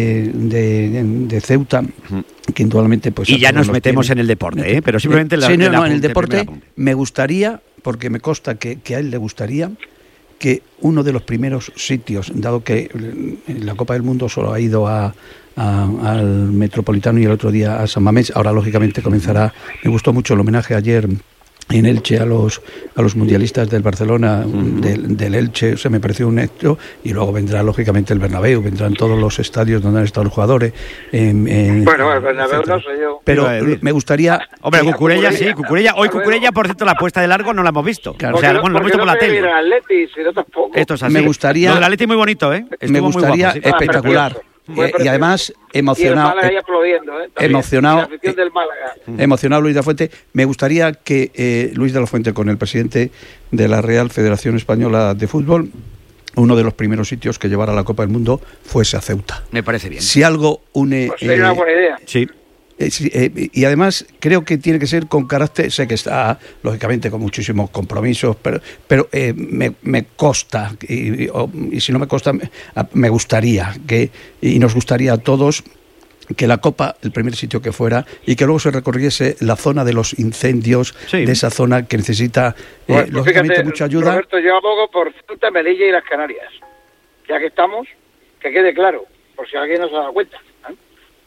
Speaker 16: de Ceuta, que indudablemente... pues
Speaker 1: y ya nos metemos en el deporte, pero simplemente...
Speaker 16: en el deporte me gustaría, porque me consta que a él le gustaría, que uno de los primeros sitios, dado que en la Copa del Mundo solo ha ido al Metropolitano y el otro día a San Mamés, ahora lógicamente comenzará... Me gustó mucho el homenaje ayer en Elche a los mundialistas del Barcelona, del Elche, me pareció un hecho, y luego vendrá lógicamente el Bernabéu, vendrán todos los estadios donde han estado los jugadores.
Speaker 15: Bueno, el Bernabéu no sé yo.
Speaker 16: Pero me gustaría...
Speaker 1: Hombre, Cucurella sí, hoy Cucurella, por cierto, la puesta de largo no la hemos visto.
Speaker 16: Claro.
Speaker 1: O sea, lo hemos visto por la tele. Esto es así.
Speaker 16: Me gustaría...
Speaker 1: El Atleti muy bonito,
Speaker 16: me gustaría muy guapo, espectacular. Y además emocionado, emocionado Luis de la Fuente. Me gustaría que Luis de la Fuente, con el presidente de la Real Federación Española de Fútbol, uno de los primeros sitios que llevara la Copa del Mundo fuese a Ceuta.
Speaker 1: Me parece bien.
Speaker 16: Si algo une...
Speaker 15: Pues sería una buena idea.
Speaker 1: Sí.
Speaker 16: Y además creo que tiene que ser con carácter, sé que está lógicamente con muchísimos compromisos, pero me consta, y si no me consta, me gustaría y nos gustaría a todos que la Copa, el primer sitio que fuera, y que luego se recorriese la zona de los incendios, de esa zona que necesita lógicamente
Speaker 15: fíjate,
Speaker 16: mucha ayuda.
Speaker 15: Roberto, yo abogo por Ceuta, Melilla y las Canarias, ya que estamos, que quede claro, por si alguien no se ha dado cuenta.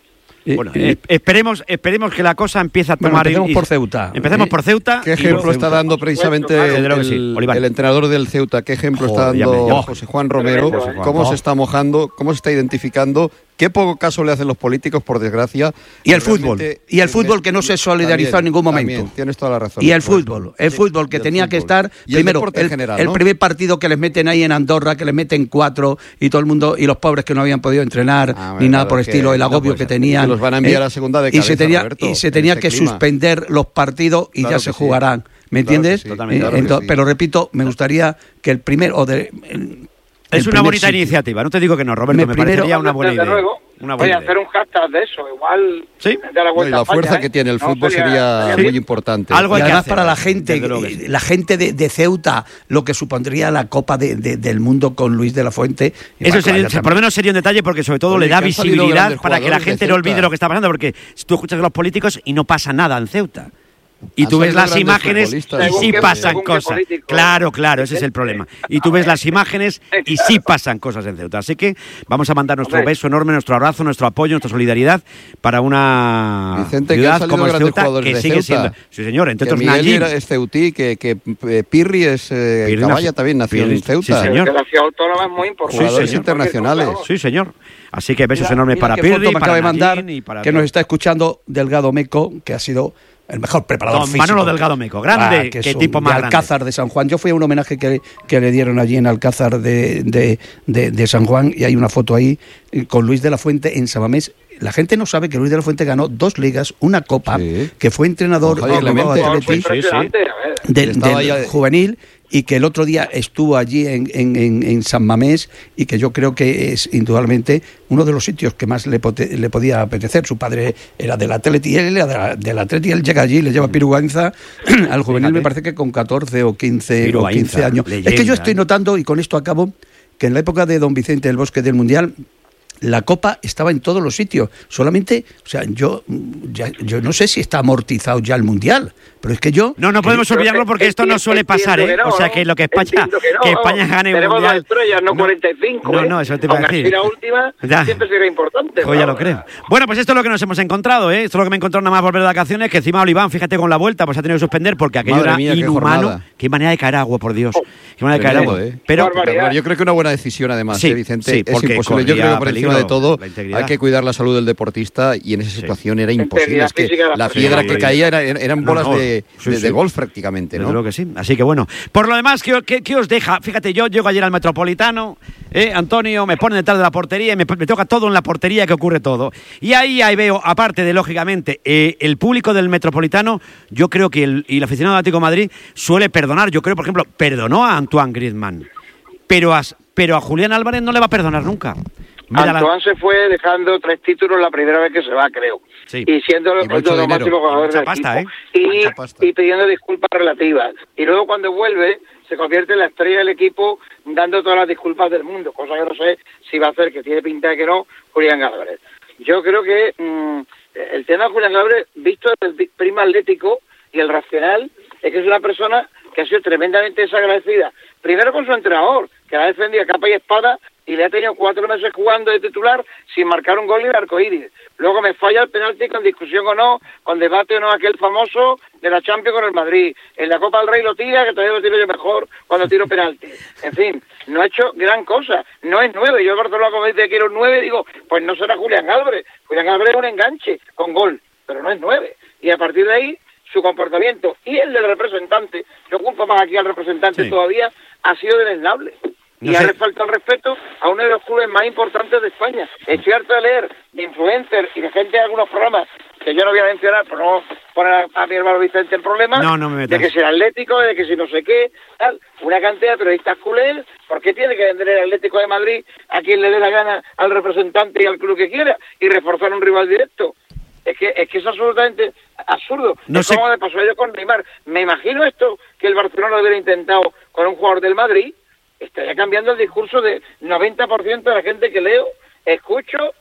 Speaker 1: Bueno, esperemos que la cosa empiece a tomar...
Speaker 16: Empecemos por Ceuta.
Speaker 1: Empecemos por Ceuta.
Speaker 17: ¿Qué ejemplo está dando precisamente el entrenador del Ceuta? ¿Qué ejemplo está dando José Juan Romero? ¿Cómo se está mojando? ¿Cómo se está identificando? Qué poco caso le hacen los políticos, por desgracia.
Speaker 16: Y el fútbol. Y el fútbol que no se solidarizó en ningún momento.
Speaker 17: También, tienes toda la razón.
Speaker 16: Y el fútbol que tenía que estar... Primero, el primer partido que les meten ahí en Andorra, que les meten 4 y todo el mundo, y los pobres que no habían podido entrenar, ni nada por el estilo, el agobio que tenían.
Speaker 17: Los van a enviar a segunda de cabeza,
Speaker 16: y se tenía que suspender los partidos y ya se jugarán. ¿Me entiendes? Pero repito, me gustaría que el primero...
Speaker 1: Es una bonita iniciativa, no te digo que no, Roberto, me parecería una buena idea.
Speaker 15: Voy a hacer un hashtag de eso, igual
Speaker 1: ¿sí?
Speaker 15: de la vuelta.
Speaker 17: Y la fuerza que tiene el fútbol sería muy importante.
Speaker 16: Algo y además para la gente de Ceuta, lo que supondría la Copa del Mundo con Luis de la Fuente.
Speaker 1: Eso sería, por lo menos sería un detalle, porque sobre todo le da visibilidad para que la gente no olvide lo que está pasando, porque tú escuchas a los políticos y no pasa nada en Ceuta. Y tú ves las imágenes y sí pasan cosas. Claro, ese es el problema. Y tú ves las imágenes y sí pasan cosas en Ceuta. Así que vamos a mandar nuestro beso enorme, nuestro abrazo, nuestro apoyo, nuestra solidaridad para una ciudad como es Ceuta, que sigue siendo... Sí, señor, entre otros
Speaker 17: Miguel es ceutí, que Pirri es Caballa también nació en Ceuta.
Speaker 1: Sí, señor.
Speaker 15: La ciudad autónoma es muy importante.
Speaker 17: Jugadores internacionales.
Speaker 1: Sí, señor. Así que besos enormes para Pirri, para
Speaker 16: Nallín y para... Que nos está escuchando Delgado Meco, que ha sido... el mejor preparador físico.
Speaker 1: Manolo Delgado Meco, grande, qué tipo más grande.
Speaker 16: Alcázar de San Juan. Yo fui a un homenaje que le dieron allí en Alcázar de San Juan, y hay una foto ahí con Luis de la Fuente en Sabamés. La gente no sabe que Luis de la Fuente ganó 2 ligas, una copa, que fue entrenador del juvenil, y que el otro día estuvo allí en San Mamés, y que yo creo que es indudablemente uno de los sitios que más le podía apetecer. Su padre era del Atleti, y él era del Atleti, él llega allí, le lleva Piruganza al juvenil, me parece que con 14 o 15 años. Leyenda. Es que yo estoy notando, y con esto acabo, que en la época de don Vicente del Bosque del Mundial, la Copa estaba en todos los sitios. Solamente, o sea, yo no sé si está amortizado ya el Mundial, pero es que yo...
Speaker 1: No podemos olvidarlo, porque esto no suele pasar, ¿eh? O sea, que lo que España gane el Mundial...
Speaker 15: Tenemos 2 estrellas, no 45.
Speaker 1: No, eso te iba a decir.
Speaker 15: La última siempre será importante.
Speaker 1: Pues ya lo creo. Bueno, pues esto es lo que nos hemos encontrado, ¿eh? Esto es lo que me encontró nada más volver de vacaciones, que encima Oliván, fíjate, con la vuelta, pues ha tenido que suspender porque aquello era inhumano. Qué manera de caer agua, por Dios. Qué manera de caer agua.
Speaker 17: Pero yo creo que una buena decisión, además, Vicente. Es imposible. Yo creo que por encima de todo hay que cuidar la salud del deportista, y en esa situación era imposible. Es que la piedra que caía eran bolas de golf prácticamente, ¿no?
Speaker 1: Creo que sí. Así que bueno. Por lo demás, ¿qué os deja? Fíjate, yo llego ayer al Metropolitano, Antonio, me pone detrás de la portería y me toca todo en la portería, que ocurre todo. Y ahí veo, aparte de, lógicamente, el público del Metropolitano, yo creo que el aficionado de Atlético de Madrid suele perdonar. Yo creo, por ejemplo, perdonó a Antoine Griezmann, pero a Julián Álvarez no le va a perdonar nunca.
Speaker 15: Antoine se fue dejando 3 títulos la primera vez que se va, creo. Sí. Y siendo uno de los máximos jugadores del equipo. Y pidiendo disculpas relativas. Y luego, cuando vuelve, se convierte en la estrella del equipo, dando todas las disculpas del mundo, cosa que no sé si va a hacer, que tiene pinta de que no, Julián Álvarez. Yo creo que el tema de Julián Álvarez, visto desde el prisma atlético y el racional, es que es una persona que ha sido tremendamente desagradecida. Primero con su entrenador, que la ha defendido a capa y espada, y le ha tenido 4 meses jugando de titular sin marcar un gol ni el arcoíris. Luego me falla el penalti, con discusión o no, con debate o no, aquel famoso de la Champions con el Madrid. En la Copa del Rey lo tira, que todavía lo tiro yo mejor cuando tiro penalti. En fin, no ha hecho gran cosa. No es 9. Yo en Barcelona, como dice que quiero 9, digo, pues no será Julián Álvarez. Julián Álvarez es un enganche con gol, pero no es 9. Y a partir de ahí, su comportamiento y el del representante, yo culpo más aquí al representante todavía, ha sido deleznable. Y ha faltado el respeto a uno de los clubes más importantes de España. Estoy harto de leer de influencers y de gente de algunos programas que yo no voy a mencionar por no poner a mi hermano Vicente en problemas, de que si el Atlético, de que si no sé qué, tal. Una cantidad de periodistas culés. ¿Por qué tiene que vender el Atlético de Madrid a quien le dé la gana, al representante y al club que quiera, y reforzar un rival directo? Es que es absolutamente absurdo. Como le pasó a ellos con Neymar. Me imagino esto que el Barcelona hubiera intentado con un jugador del Madrid. Estaría cambiando el discurso de 90% de la gente que leo, escucho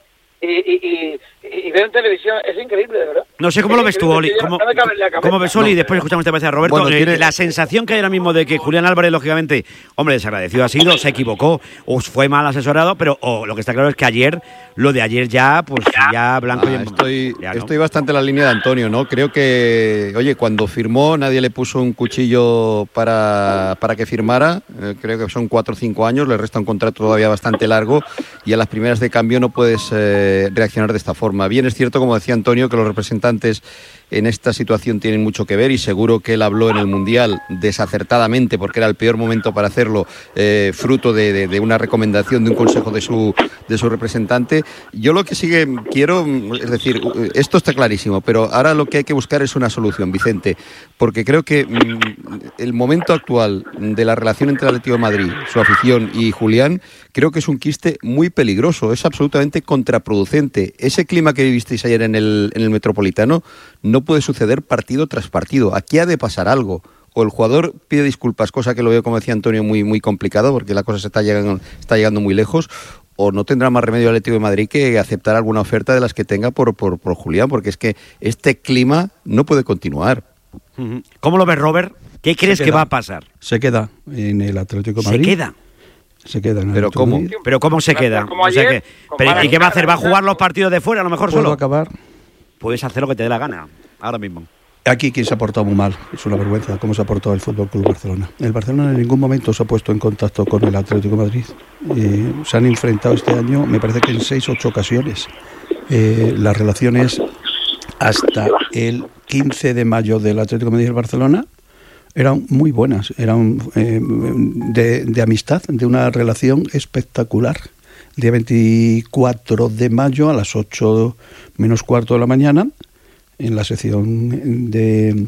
Speaker 15: y veo en televisión, es increíble, de verdad.
Speaker 1: No sé cómo lo ves tú, Oli. ¿Cómo ves, Oli? Y después escuchamos esta vez a Roberto. Bueno, la sensación que hay ahora mismo de que Julián Álvarez, lógicamente, hombre, desagradecido ha sido, se equivocó, o fue mal asesorado, pero lo que está claro es que lo de ayer ya, pues ya blanco y
Speaker 17: estoy bastante en la línea de Antonio, ¿no? Creo que, oye, cuando firmó nadie le puso un cuchillo para que firmara. Creo que son 4 o 5 años, le resta un contrato todavía bastante largo y a las primeras de cambio no puedes reaccionar de esta forma. Bien, es cierto, como decía Antonio, que los representantes en esta situación tienen mucho que ver y seguro que él habló en el Mundial desacertadamente porque era el peor momento para hacerlo, fruto de una recomendación, de un consejo de su representante. Yo lo que quiero, es decir, esto está clarísimo, pero ahora lo que hay que buscar es una solución, Vicente, porque creo que el momento actual de la relación entre el Atlético de Madrid, su afición y Julián, creo que es un quiste muy peligroso, es absolutamente contraproducente. Ese clima que vivisteis ayer en el Metropolitano no puede suceder partido tras partido. Aquí ha de pasar algo. O el jugador pide disculpas, cosa que lo veo, como decía Antonio, muy, muy complicado, porque la cosa se está llegando muy lejos, o no tendrá más remedio el Atlético de Madrid que aceptar alguna oferta de las que tenga por Julián, porque es que este clima no puede continuar.
Speaker 1: ¿Cómo lo ves, Robert? ¿Qué crees que va a pasar?
Speaker 16: Se queda en el Atlético de Madrid.
Speaker 1: ¿Se queda?
Speaker 16: En el
Speaker 1: ¿Pero cómo? ¿Pero cómo se queda?
Speaker 15: O sea
Speaker 1: ¿y qué va a hacer? ¿Va a jugar los partidos de fuera a lo mejor solo?
Speaker 16: ¿Puedo acabar?
Speaker 1: Puedes hacer lo que te dé la gana, ahora mismo.
Speaker 16: Aquí quien se ha portado muy mal, es una vergüenza cómo se ha portado el Fútbol Club Barcelona. El Barcelona en ningún momento se ha puesto en contacto con el Atlético de Madrid. Se han enfrentado este año, me parece que en 6 o 8 ocasiones. Las relaciones hasta el 15 de mayo del Atlético de Madrid y el Barcelona eran muy buenas, eran de amistad, de una relación espectacular. El día 24 de mayo a las 8 menos cuarto de la mañana, en la sección de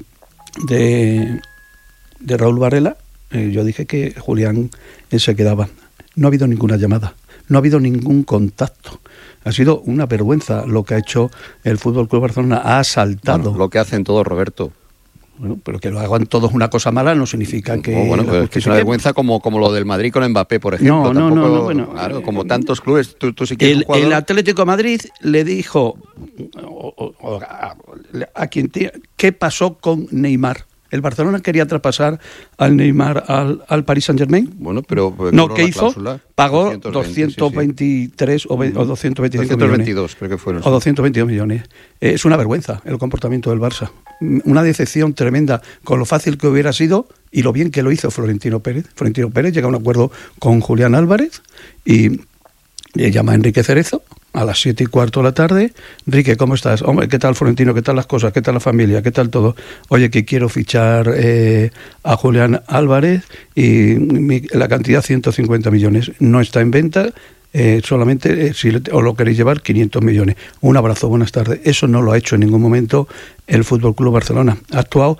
Speaker 16: Raúl Varela, yo dije que Julián se quedaba. No ha habido ninguna llamada, no ha habido ningún contacto. Ha sido una vergüenza lo que ha hecho el Fútbol Club Barcelona. Ha asaltado.
Speaker 17: Bueno, lo que hacen todos, Roberto.
Speaker 16: Bueno, pero que lo hagan todos una cosa mala no significa que...
Speaker 17: No, bueno, pues es que es una vergüenza como lo del Madrid con Mbappé, por ejemplo.
Speaker 16: No, bueno.
Speaker 17: Claro, como tantos clubes, tú si quieres un jugador...
Speaker 16: El Atlético de Madrid le dijo a quien ¿qué pasó con Neymar? El Barcelona quería traspasar al Neymar al Paris Saint-Germain.
Speaker 17: Bueno, pero...
Speaker 16: No, ¿qué hizo? Pagó 223 sí. o 225
Speaker 17: 222,
Speaker 16: millones.
Speaker 17: Creo que fueron.
Speaker 16: O 222 millones. Es una vergüenza el comportamiento del Barça. Una decepción tremenda con lo fácil que hubiera sido y lo bien que lo hizo Florentino Pérez. Florentino Pérez llega a un acuerdo con Julián Álvarez y le llama a Enrique Cerezo a las 7:15 de la tarde. Enrique, ¿cómo estás? Hombre, ¿qué tal, Florentino? ¿Qué tal las cosas? ¿Qué tal la familia? ¿Qué tal todo? Oye, que quiero fichar a Julián Álvarez y la cantidad 150 millones. No está en venta, solamente si os lo queréis llevar 500 millones. Un abrazo, buenas tardes. Eso no lo ha hecho en ningún momento el Fútbol Club Barcelona. Ha actuado,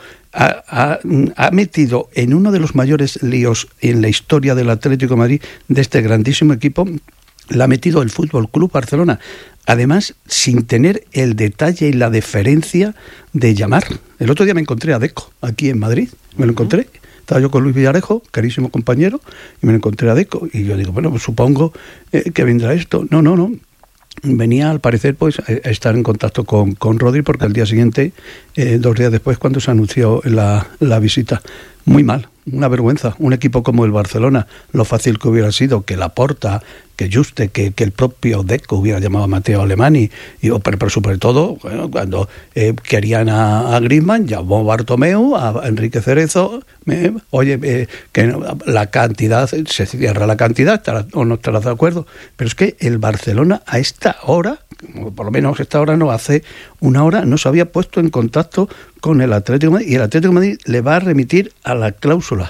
Speaker 16: ha metido en uno de los mayores líos en la historia del Atlético de Madrid, de este grandísimo equipo. La ha metido el Fútbol Club Barcelona, además sin tener el detalle y la deferencia de llamar. El otro día me encontré a Deco aquí en Madrid, me lo encontré, estaba yo con Luis Villarejo, carísimo compañero, y me lo encontré a Deco, y yo digo, bueno, pues supongo que vendrá esto. No, venía al parecer pues a estar en contacto con Rodri, porque al día siguiente, 2 días después, cuando se anunció la visita, muy mal. Una vergüenza, un equipo como el Barcelona, lo fácil que hubiera sido que Laporta, que Juste, que el propio Deco hubiera llamado a Matteo Alemany, pero sobre todo, bueno, cuando querían a Griezmann, llamó a Bartomeu, a Enrique Cerezo, oye, que la cantidad, se cierra la cantidad, o no estarás de acuerdo, pero es que el Barcelona a esta hora, por lo menos esta hora no, hace una hora no se había puesto en contacto con el Atlético de Madrid, y el Atlético de Madrid le va a remitir a la cláusula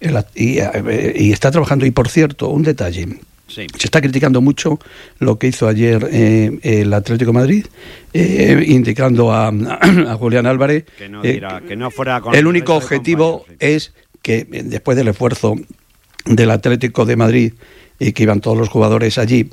Speaker 16: y está trabajando. Y por cierto, un detalle, sí. Se está criticando mucho lo que hizo ayer el Atlético de Madrid, indicando a Julián Álvarez
Speaker 1: que no fuera con
Speaker 16: el único objetivo, sí. Es que después del esfuerzo del Atlético de Madrid y que iban todos los jugadores allí,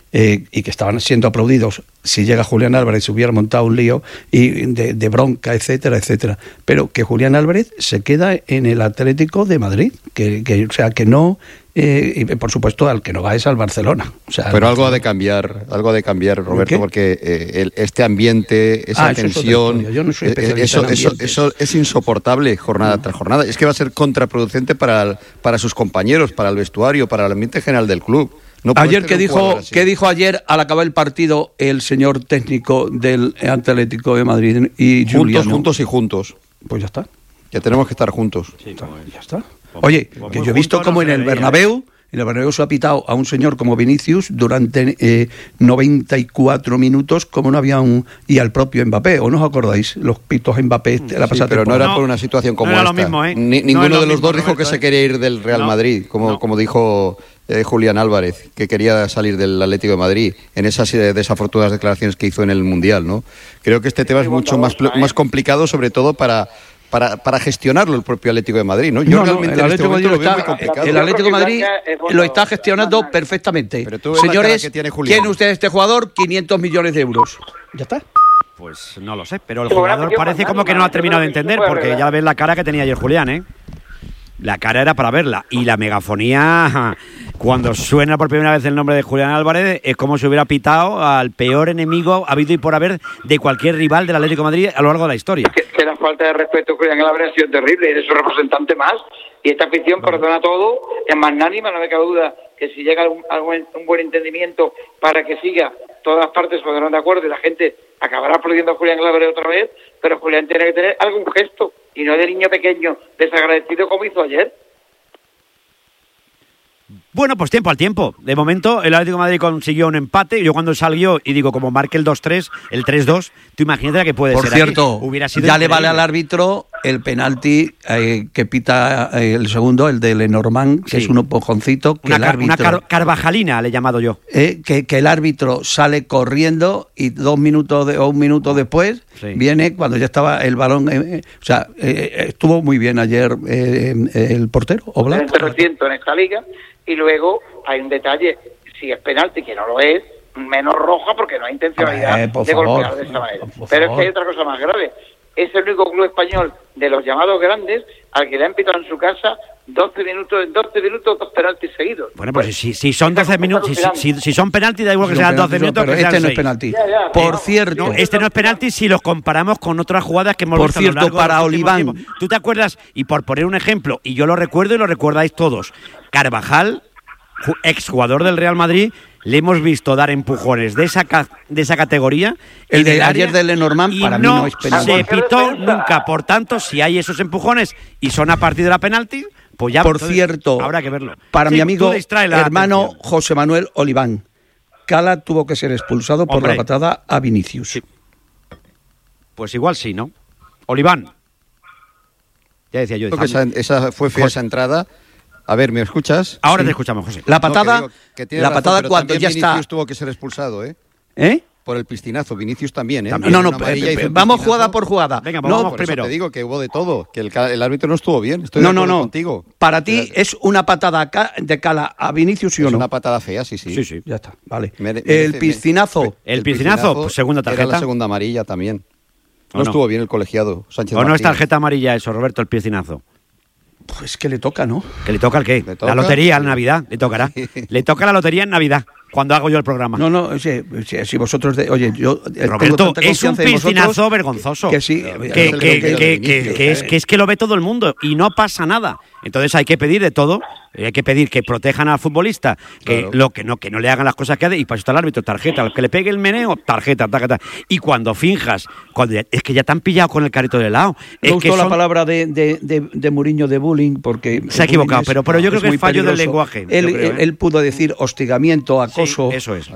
Speaker 16: y que estaban siendo aplaudidos si llega Julián Álvarez, se hubiera montado un lío y de bronca, etcétera, etcétera. Pero que Julián Álvarez se queda en el Atlético de Madrid, o sea, que no... y por supuesto al que no va es al Barcelona. O sea,
Speaker 17: pero algo ha de cambiar, Roberto, porque este ambiente, esa tensión,
Speaker 16: yo no soy especialista
Speaker 17: eso es insoportable jornada tras jornada. Es que va a ser contraproducente para sus compañeros, para el vestuario, para el ambiente general del club. No
Speaker 16: ayer, ¿qué dijo ayer al acabar el partido el señor técnico del Atlético de Madrid y Juliano?
Speaker 17: Juntos.
Speaker 16: Pues ya está.
Speaker 17: Ya tenemos que estar juntos.
Speaker 16: Sí, ya está. Oye, que yo he visto como en el Bernabéu se ha pitado a un señor como Vinicius durante 94 minutos, como no había y al propio Mbappé, ¿o no os acordáis? Los pitos a Mbappé la pasada
Speaker 17: pero
Speaker 16: temporada.
Speaker 17: no era por una situación como esta.
Speaker 1: Lo mismo,
Speaker 17: ninguno de los dos dijo que se quería ir del Real Madrid, como dijo Julián Álvarez, que quería salir del Atlético de Madrid en esas desafortunadas declaraciones que hizo en el Mundial, ¿no? Creo que este tema es mucho más complicado, sobre todo para gestionarlo el propio Atlético de Madrid, ¿no? Yo realmente
Speaker 16: el Atlético de Madrid el Atlético de Madrid lo está gestionando perfectamente. Señores, ¿quién usted este jugador? 500 millones de euros. Ya está.
Speaker 1: Pues no lo sé, pero el jugador parece como que no ha terminado de entender, porque ya ves la cara que tenía ayer Julián, ¿eh? La cara era para verla. Y la megafonía, cuando suena por primera vez el nombre de Julián Álvarez, es como si hubiera pitado al peor enemigo habido y por haber de cualquier rival del Atlético de Madrid a lo largo de la historia.
Speaker 15: Que la falta de respeto a Julián Álvarez ha sido terrible, y de su representante más. Y esta afición perdona todo, es magnánima, no me cabe duda que si llega un buen entendimiento para que siga, todas las partes pondrán de acuerdo y la gente acabará aplaudiendo a Julián Álvarez otra vez, pero Julián tiene que tener algún gesto y no de niño pequeño desagradecido como hizo ayer.
Speaker 1: Bueno, pues tiempo al tiempo. De momento, el Atlético de Madrid consiguió un empate. Yo cuando salió y digo, como marque el 2-3, el 3-2, tú imagínate que puede ser.
Speaker 16: Por cierto,
Speaker 1: hubiera sido
Speaker 16: ya
Speaker 1: increíble.
Speaker 16: le vale al árbitro el penalti que pita el segundo, el de Lenormand, que es un empujoncito.
Speaker 1: Una carvajalina, le he llamado yo.
Speaker 16: Que el árbitro sale corriendo y 2 minutos o 1 minuto después viene cuando ya estaba el balón. O sea, estuvo muy bien ayer el portero, Oblak.
Speaker 15: El 300 en esta liga. Y luego hay un detalle, si es penalti, que no lo es, menos roja porque no hay intencionalidad de golpear de esa manera. Pero es que hay otra cosa más grave. Es el único club español de los llamados grandes al que le han pitado en su casa 12 minutos, 2 penaltis seguidos.
Speaker 1: Bueno, pues si son 12 minutos, si son penaltis, da igual que sean 12 minutos.
Speaker 16: Pero este no es penalti. Por cierto.
Speaker 1: No, este no es penalti si los comparamos con otras jugadas que hemos visto.
Speaker 16: Por cierto, para Oliván.
Speaker 1: ¿Tú te acuerdas? Y por poner un ejemplo, y yo lo recuerdo y lo recordáis todos, Carvajal, exjugador del Real Madrid, le hemos visto dar empujones de esa categoría.
Speaker 16: El de ayer de Lenormand para mí no es penalti.
Speaker 1: Se pitó nunca. Por tanto, si hay esos empujones y son a partir de la penalti, pues ya.
Speaker 16: Por cierto,
Speaker 1: habrá que verlo.
Speaker 16: Para mi amigo hermano José Manuel Oliván, Cala tuvo que ser expulsado por la patada a Vinicius.
Speaker 1: Sí. Pues igual sí, ¿no? Oliván. Ya decía yo.
Speaker 17: Esa fue fea esa entrada. A ver, ¿me escuchas?
Speaker 1: Ahora te escuchamos, José.
Speaker 16: La patada, la patada cuando ya está.
Speaker 17: Vinicius tuvo que ser expulsado, ¿eh? Por el piscinazo. Vinicius también, ¿eh?
Speaker 16: Vamos jugada por jugada.
Speaker 1: Venga, vamos
Speaker 17: primero. Te digo que hubo de todo, que el árbitro no estuvo bien. Estoy
Speaker 16: no,
Speaker 17: contigo.
Speaker 16: Para ti es una patada de Cala a Vinicius, ¿sí o no?
Speaker 17: Es una patada fea, sí.
Speaker 16: Sí, ya está, vale. El piscinazo.
Speaker 1: El piscinazo, pues segunda tarjeta.
Speaker 17: Era la segunda amarilla también. No estuvo bien el colegiado Sánchez
Speaker 1: Martínez. ¿O no es tarjeta amarilla eso, Roberto, el piscinazo?
Speaker 16: Pues que le toca, ¿no?
Speaker 1: ¿Que le toca el qué? La lotería en Navidad, le tocará. Le toca la lotería en Navidad, cuando hago yo el programa.
Speaker 16: No, si vosotros... Oye, yo...
Speaker 1: Roberto, es un piscinazo vergonzoso.
Speaker 16: Que sí.
Speaker 1: Que es que lo ve todo el mundo y no pasa nada. Entonces hay que pedir de todo. Hay que pedir que protejan al futbolista, que no le hagan las cosas que hace, y para eso está el árbitro, tarjeta, el que le pegue el meneo, tarjeta. Y cuando finjas, es que ya te han pillado con el carrito de helado.
Speaker 16: Me gustó la palabra de Mourinho de bullying, porque...
Speaker 1: Se ha equivocado, pero yo creo que es fallo del lenguaje.
Speaker 16: Él pudo decir hostigamiento, acoso,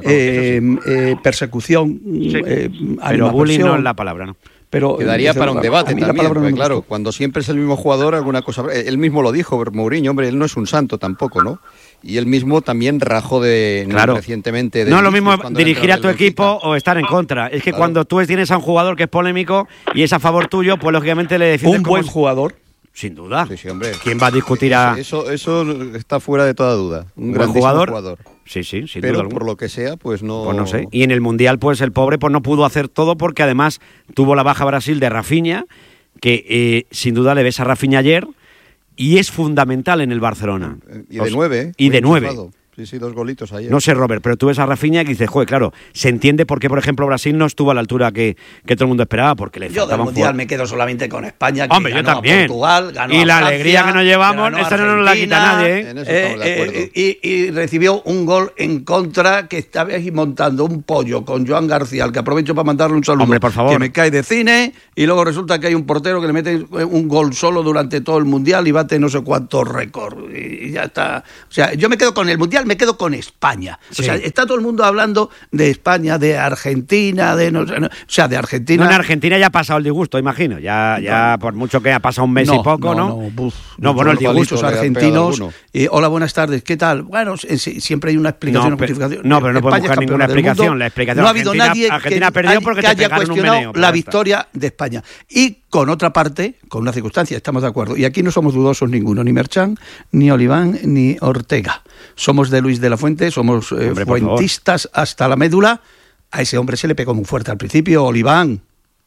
Speaker 16: persecución,
Speaker 1: pero bullying no es la palabra, ¿no?
Speaker 16: Pero
Speaker 17: quedaría para un debate también, claro, cuando siempre es el mismo jugador, alguna cosa... Él mismo lo dijo, Mourinho, hombre, él no es un santo tampoco, ¿no? Y él mismo también rajó recientemente...
Speaker 1: No es lo mismo dirigir a tu equipo o estar en contra. Es que cuando tú tienes a un jugador que es polémico y es a favor tuyo, pues lógicamente le defiendes
Speaker 16: un buen jugador.
Speaker 1: Sin duda.
Speaker 17: Sí, hombre.
Speaker 1: ¿Quién va a discutir a...?
Speaker 17: Eso está fuera de toda duda. Un gran
Speaker 1: jugador. Sí, sin
Speaker 17: pero
Speaker 1: duda.
Speaker 17: Por lo que sea, pues no...
Speaker 1: Pues no sé. Y en el Mundial, pues el pobre pues no pudo hacer todo porque además tuvo la baja Brasil de Rafinha, que sin duda le ves a Rafinha ayer y es fundamental en el Barcelona.
Speaker 17: Y de 9.
Speaker 1: Y de 9.
Speaker 17: Sí, 2 golitos ayer.
Speaker 1: No sé, Robert, pero tú ves a Rafinha y dices, joder, claro, se entiende por qué, por ejemplo, Brasil no estuvo a la altura que todo el mundo esperaba, porque le faltaban...
Speaker 18: Yo del Mundial me quedo solamente con España, que
Speaker 1: Hombre,
Speaker 18: ganó
Speaker 1: yo también.
Speaker 18: A Portugal, ganó
Speaker 1: y
Speaker 18: a
Speaker 1: la
Speaker 18: Francia,
Speaker 1: alegría que nos llevamos, esa no nos la quita nadie, ¿eh?
Speaker 17: En eso estamos de acuerdo.
Speaker 18: Y recibió un gol en contra, que estaba ahí montando un pollo con Joan García, al que aprovecho para mandarle un saludo.
Speaker 1: Hombre, por favor.
Speaker 18: Que me cae de cine, y luego resulta que hay un portero que le mete un gol solo durante todo el Mundial y bate no sé cuántos récords. Y ya está. O sea, yo me quedo con el Mundial, me quedo con España. Sí. O sea, está todo el mundo hablando de España, de Argentina, de Argentina.
Speaker 1: No, en Argentina ya ha pasado el disgusto, imagino. Ya por mucho que ha pasado un mes y poco, ¿no? Bueno, el disgusto.
Speaker 18: Los argentinos. Hola, buenas tardes, ¿qué tal? Bueno, siempre hay una explicación, justificación.
Speaker 1: No, pero no podemos buscar ninguna explicación. La explicación
Speaker 18: no ha habido nadie
Speaker 1: Argentina perdió porque
Speaker 18: que haya cuestionado la victoria
Speaker 1: de
Speaker 18: España. Y con otra parte, con una circunstancia, estamos de acuerdo. Y aquí no somos dudosos ninguno, ni Merchan, ni Oliván, ni Ortega. Somos de Luis de la Fuente, somos fuentistas hasta la médula. A ese hombre se le pegó muy fuerte al principio, Oliván.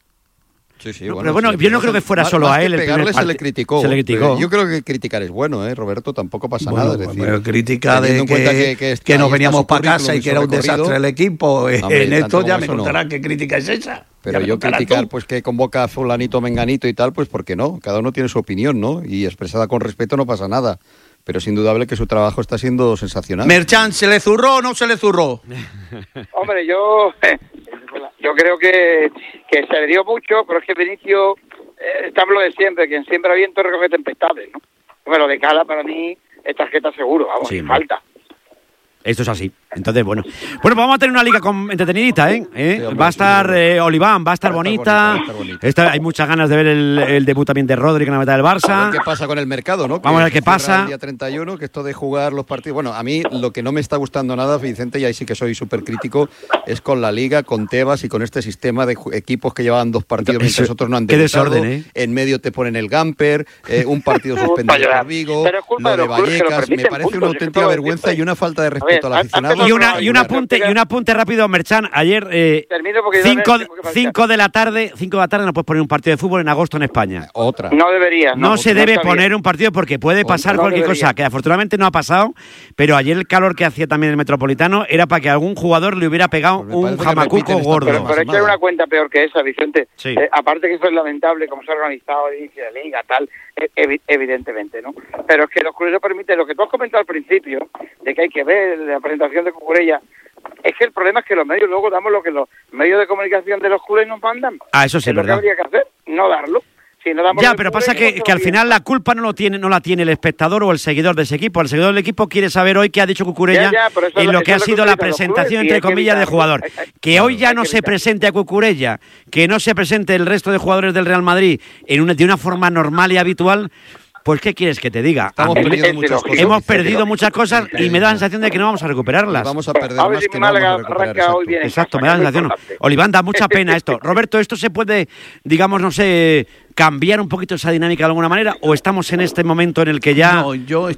Speaker 17: Sí,
Speaker 1: no, pero bueno, yo no creo que fuera solo a él.
Speaker 17: El pegarle se le criticó.
Speaker 1: Se le criticó.
Speaker 17: Yo creo que criticar es bueno, Roberto, tampoco pasa nada. Es decir,
Speaker 18: pero crítica de que nos veníamos para casa y que era un desastre el equipo. En esto ya me contarán qué crítica es esa.
Speaker 17: Pero yo criticar pues que convoca a fulanito, menganito y tal, pues ¿por qué no? Cada uno tiene su opinión, ¿no? Y expresada con respeto no pasa nada. Pero es indudable que su trabajo está siendo sensacional.
Speaker 18: Merchan, ¿se le zurró o no se le zurró?
Speaker 15: Hombre, yo creo que se le dio mucho, pero es que Vinicius está lo de siempre, quien siembra viento recoge tempestades, ¿no? Bueno, de Cala para mí es tarjeta seguro, vamos, sin falta.
Speaker 1: Esto es así. Entonces, bueno, vamos a tener una liga entretenidita, ¿eh? Sí, hombre, va a estar Oliván, va a estar bonita. Hay muchas ganas de ver el debut también de Rodri en la meta del Barça.
Speaker 17: A ver qué pasa con el mercado, ¿no?
Speaker 1: Vamos a ver qué pasa.
Speaker 17: El día 31, que esto de jugar los partidos... Bueno, a mí lo que no me está gustando nada, Vicente, y ahí sí que soy súper crítico, es con la liga, con Tebas y con este sistema de equipos que llevaban 2 partidos mientras otros no han debutado.
Speaker 1: Qué desorden, ¿eh?
Speaker 17: En medio te ponen el Gamper, un partido suspendido por Vigo, lo de Vallecas. Me parece una auténtica vergüenza y una falta de respeto al aficionado.
Speaker 1: Y un apunte rápido, Merchan. Ayer 5 de la tarde no puedes poner un partido de fútbol en agosto en España.
Speaker 17: Otra.
Speaker 15: No debería.
Speaker 1: No se debe poner un partido porque puede pasar cualquier cosa, que afortunadamente no ha pasado, pero ayer el calor que hacía también el Metropolitano era para que algún jugador le hubiera pegado un jamacuco gordo.
Speaker 15: Pero echar una cuenta peor que esa, Vicente. Sí. Aparte que eso es lamentable, como se ha organizado el inicio de liga, tal, evidentemente, ¿no? Pero es que los clubes permiten lo que tú has comentado al principio, de que hay que ver la presentación de Cucurella. Es que el problema es que los medios luego damos lo que los medios de comunicación de los clubes nos mandan.
Speaker 1: Eso sí es verdad.
Speaker 15: Lo que habría que hacer, no darlo. Si no damos
Speaker 1: pero pasa que al final la culpa no la tiene el espectador o el seguidor de ese equipo. El seguidor del equipo quiere saber hoy qué ha dicho Cucurella en lo que ha sido la presentación, entre comillas, de jugador. Que hoy ya no se presente a Cucurella, que no se presente el resto de jugadores del Real Madrid de una forma normal y habitual. Pues, ¿qué quieres que te diga? Hemos perdido muchas cosas y me da la sensación de que no vamos a recuperarlas.
Speaker 17: Vamos a perder más que no vamos a recuperar.
Speaker 1: Exacto, me da la sensación. Oliván, da mucha pena esto. Roberto, ¿esto se puede, digamos, no sé, cambiar un poquito esa dinámica de alguna manera? ¿O estamos en este momento en el que ya...?
Speaker 16: No, yo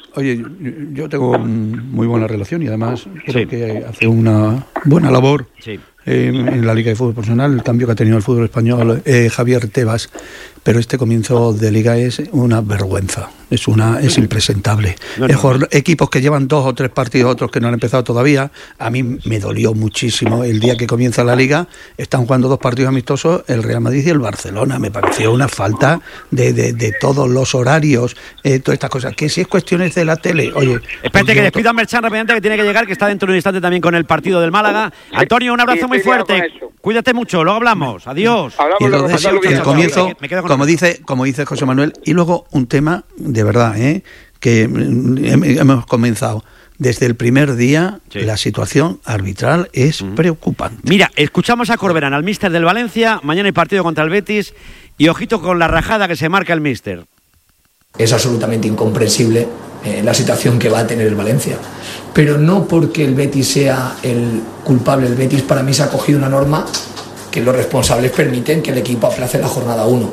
Speaker 16: tengo muy buena relación y además creo que hace una buena labor en la Liga de Fútbol Profesional, el cambio que ha tenido el fútbol español Javier Tebas. Pero este comienzo de liga es una vergüenza, es impresentable. Equipos que llevan 2 o 3 partidos, otros que no han empezado todavía. A mí me dolió muchísimo el día que comienza la liga. Están jugando 2 partidos amistosos, el Real Madrid y el Barcelona. Me pareció una falta de todos los horarios, todas estas cosas. Que si es cuestiones de la tele, oye...
Speaker 1: Espérate que despido a Merchan rápidamente, que tiene que llegar, que está dentro de un instante también con el partido del Málaga. Antonio, un abrazo muy fuerte. Cuídate mucho, luego hablamos. Adiós.
Speaker 16: Y lo deseo que el comienzo... Como dice José Manuel, y luego un tema de verdad, que hemos comenzado. Desde el primer día, la situación arbitral es preocupante.
Speaker 1: Mira, escuchamos a Corberán, al míster del Valencia. Mañana hay partido contra el Betis. Y ojito con la rajada que se marca el míster.
Speaker 19: Es absolutamente incomprensible la situación que va a tener el Valencia. Pero no porque el Betis sea el culpable. El Betis para mí se ha cogido una norma que los responsables permiten que el equipo aplace la jornada 1.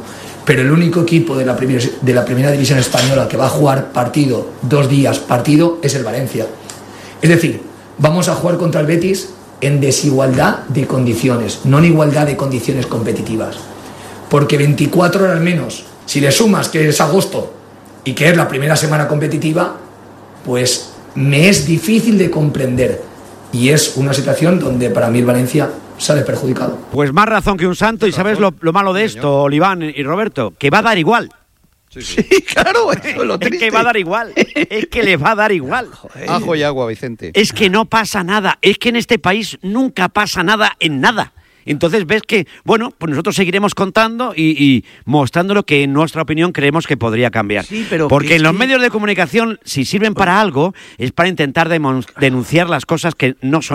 Speaker 19: pero el único equipo de la primera división española que va a jugar partido, 2 días partido, es el Valencia. Es decir, vamos a jugar contra el Betis en desigualdad de condiciones, no en igualdad de condiciones competitivas. Porque 24 horas menos, si le sumas que es agosto y que es la primera semana competitiva, pues me es difícil de comprender. Y es una situación donde para mí el Valencia sale perjudicado.
Speaker 1: Pues más razón que un santo. ¿Y sabes lo malo de esto, Oliván y Roberto? Que va a dar igual.
Speaker 18: Sí, claro, eso es lo triste.
Speaker 1: Es que va a dar igual, es que le va a dar igual.
Speaker 17: Ajo y agua, Vicente.
Speaker 1: Es que no pasa nada, es que en este país nunca pasa nada en nada. Entonces ves que, bueno, pues nosotros seguiremos contando y mostrando lo que en nuestra opinión creemos que podría cambiar.
Speaker 18: Sí, pero
Speaker 1: porque en los medios de comunicación, si sirven para algo, es para intentar denunciar las cosas que no son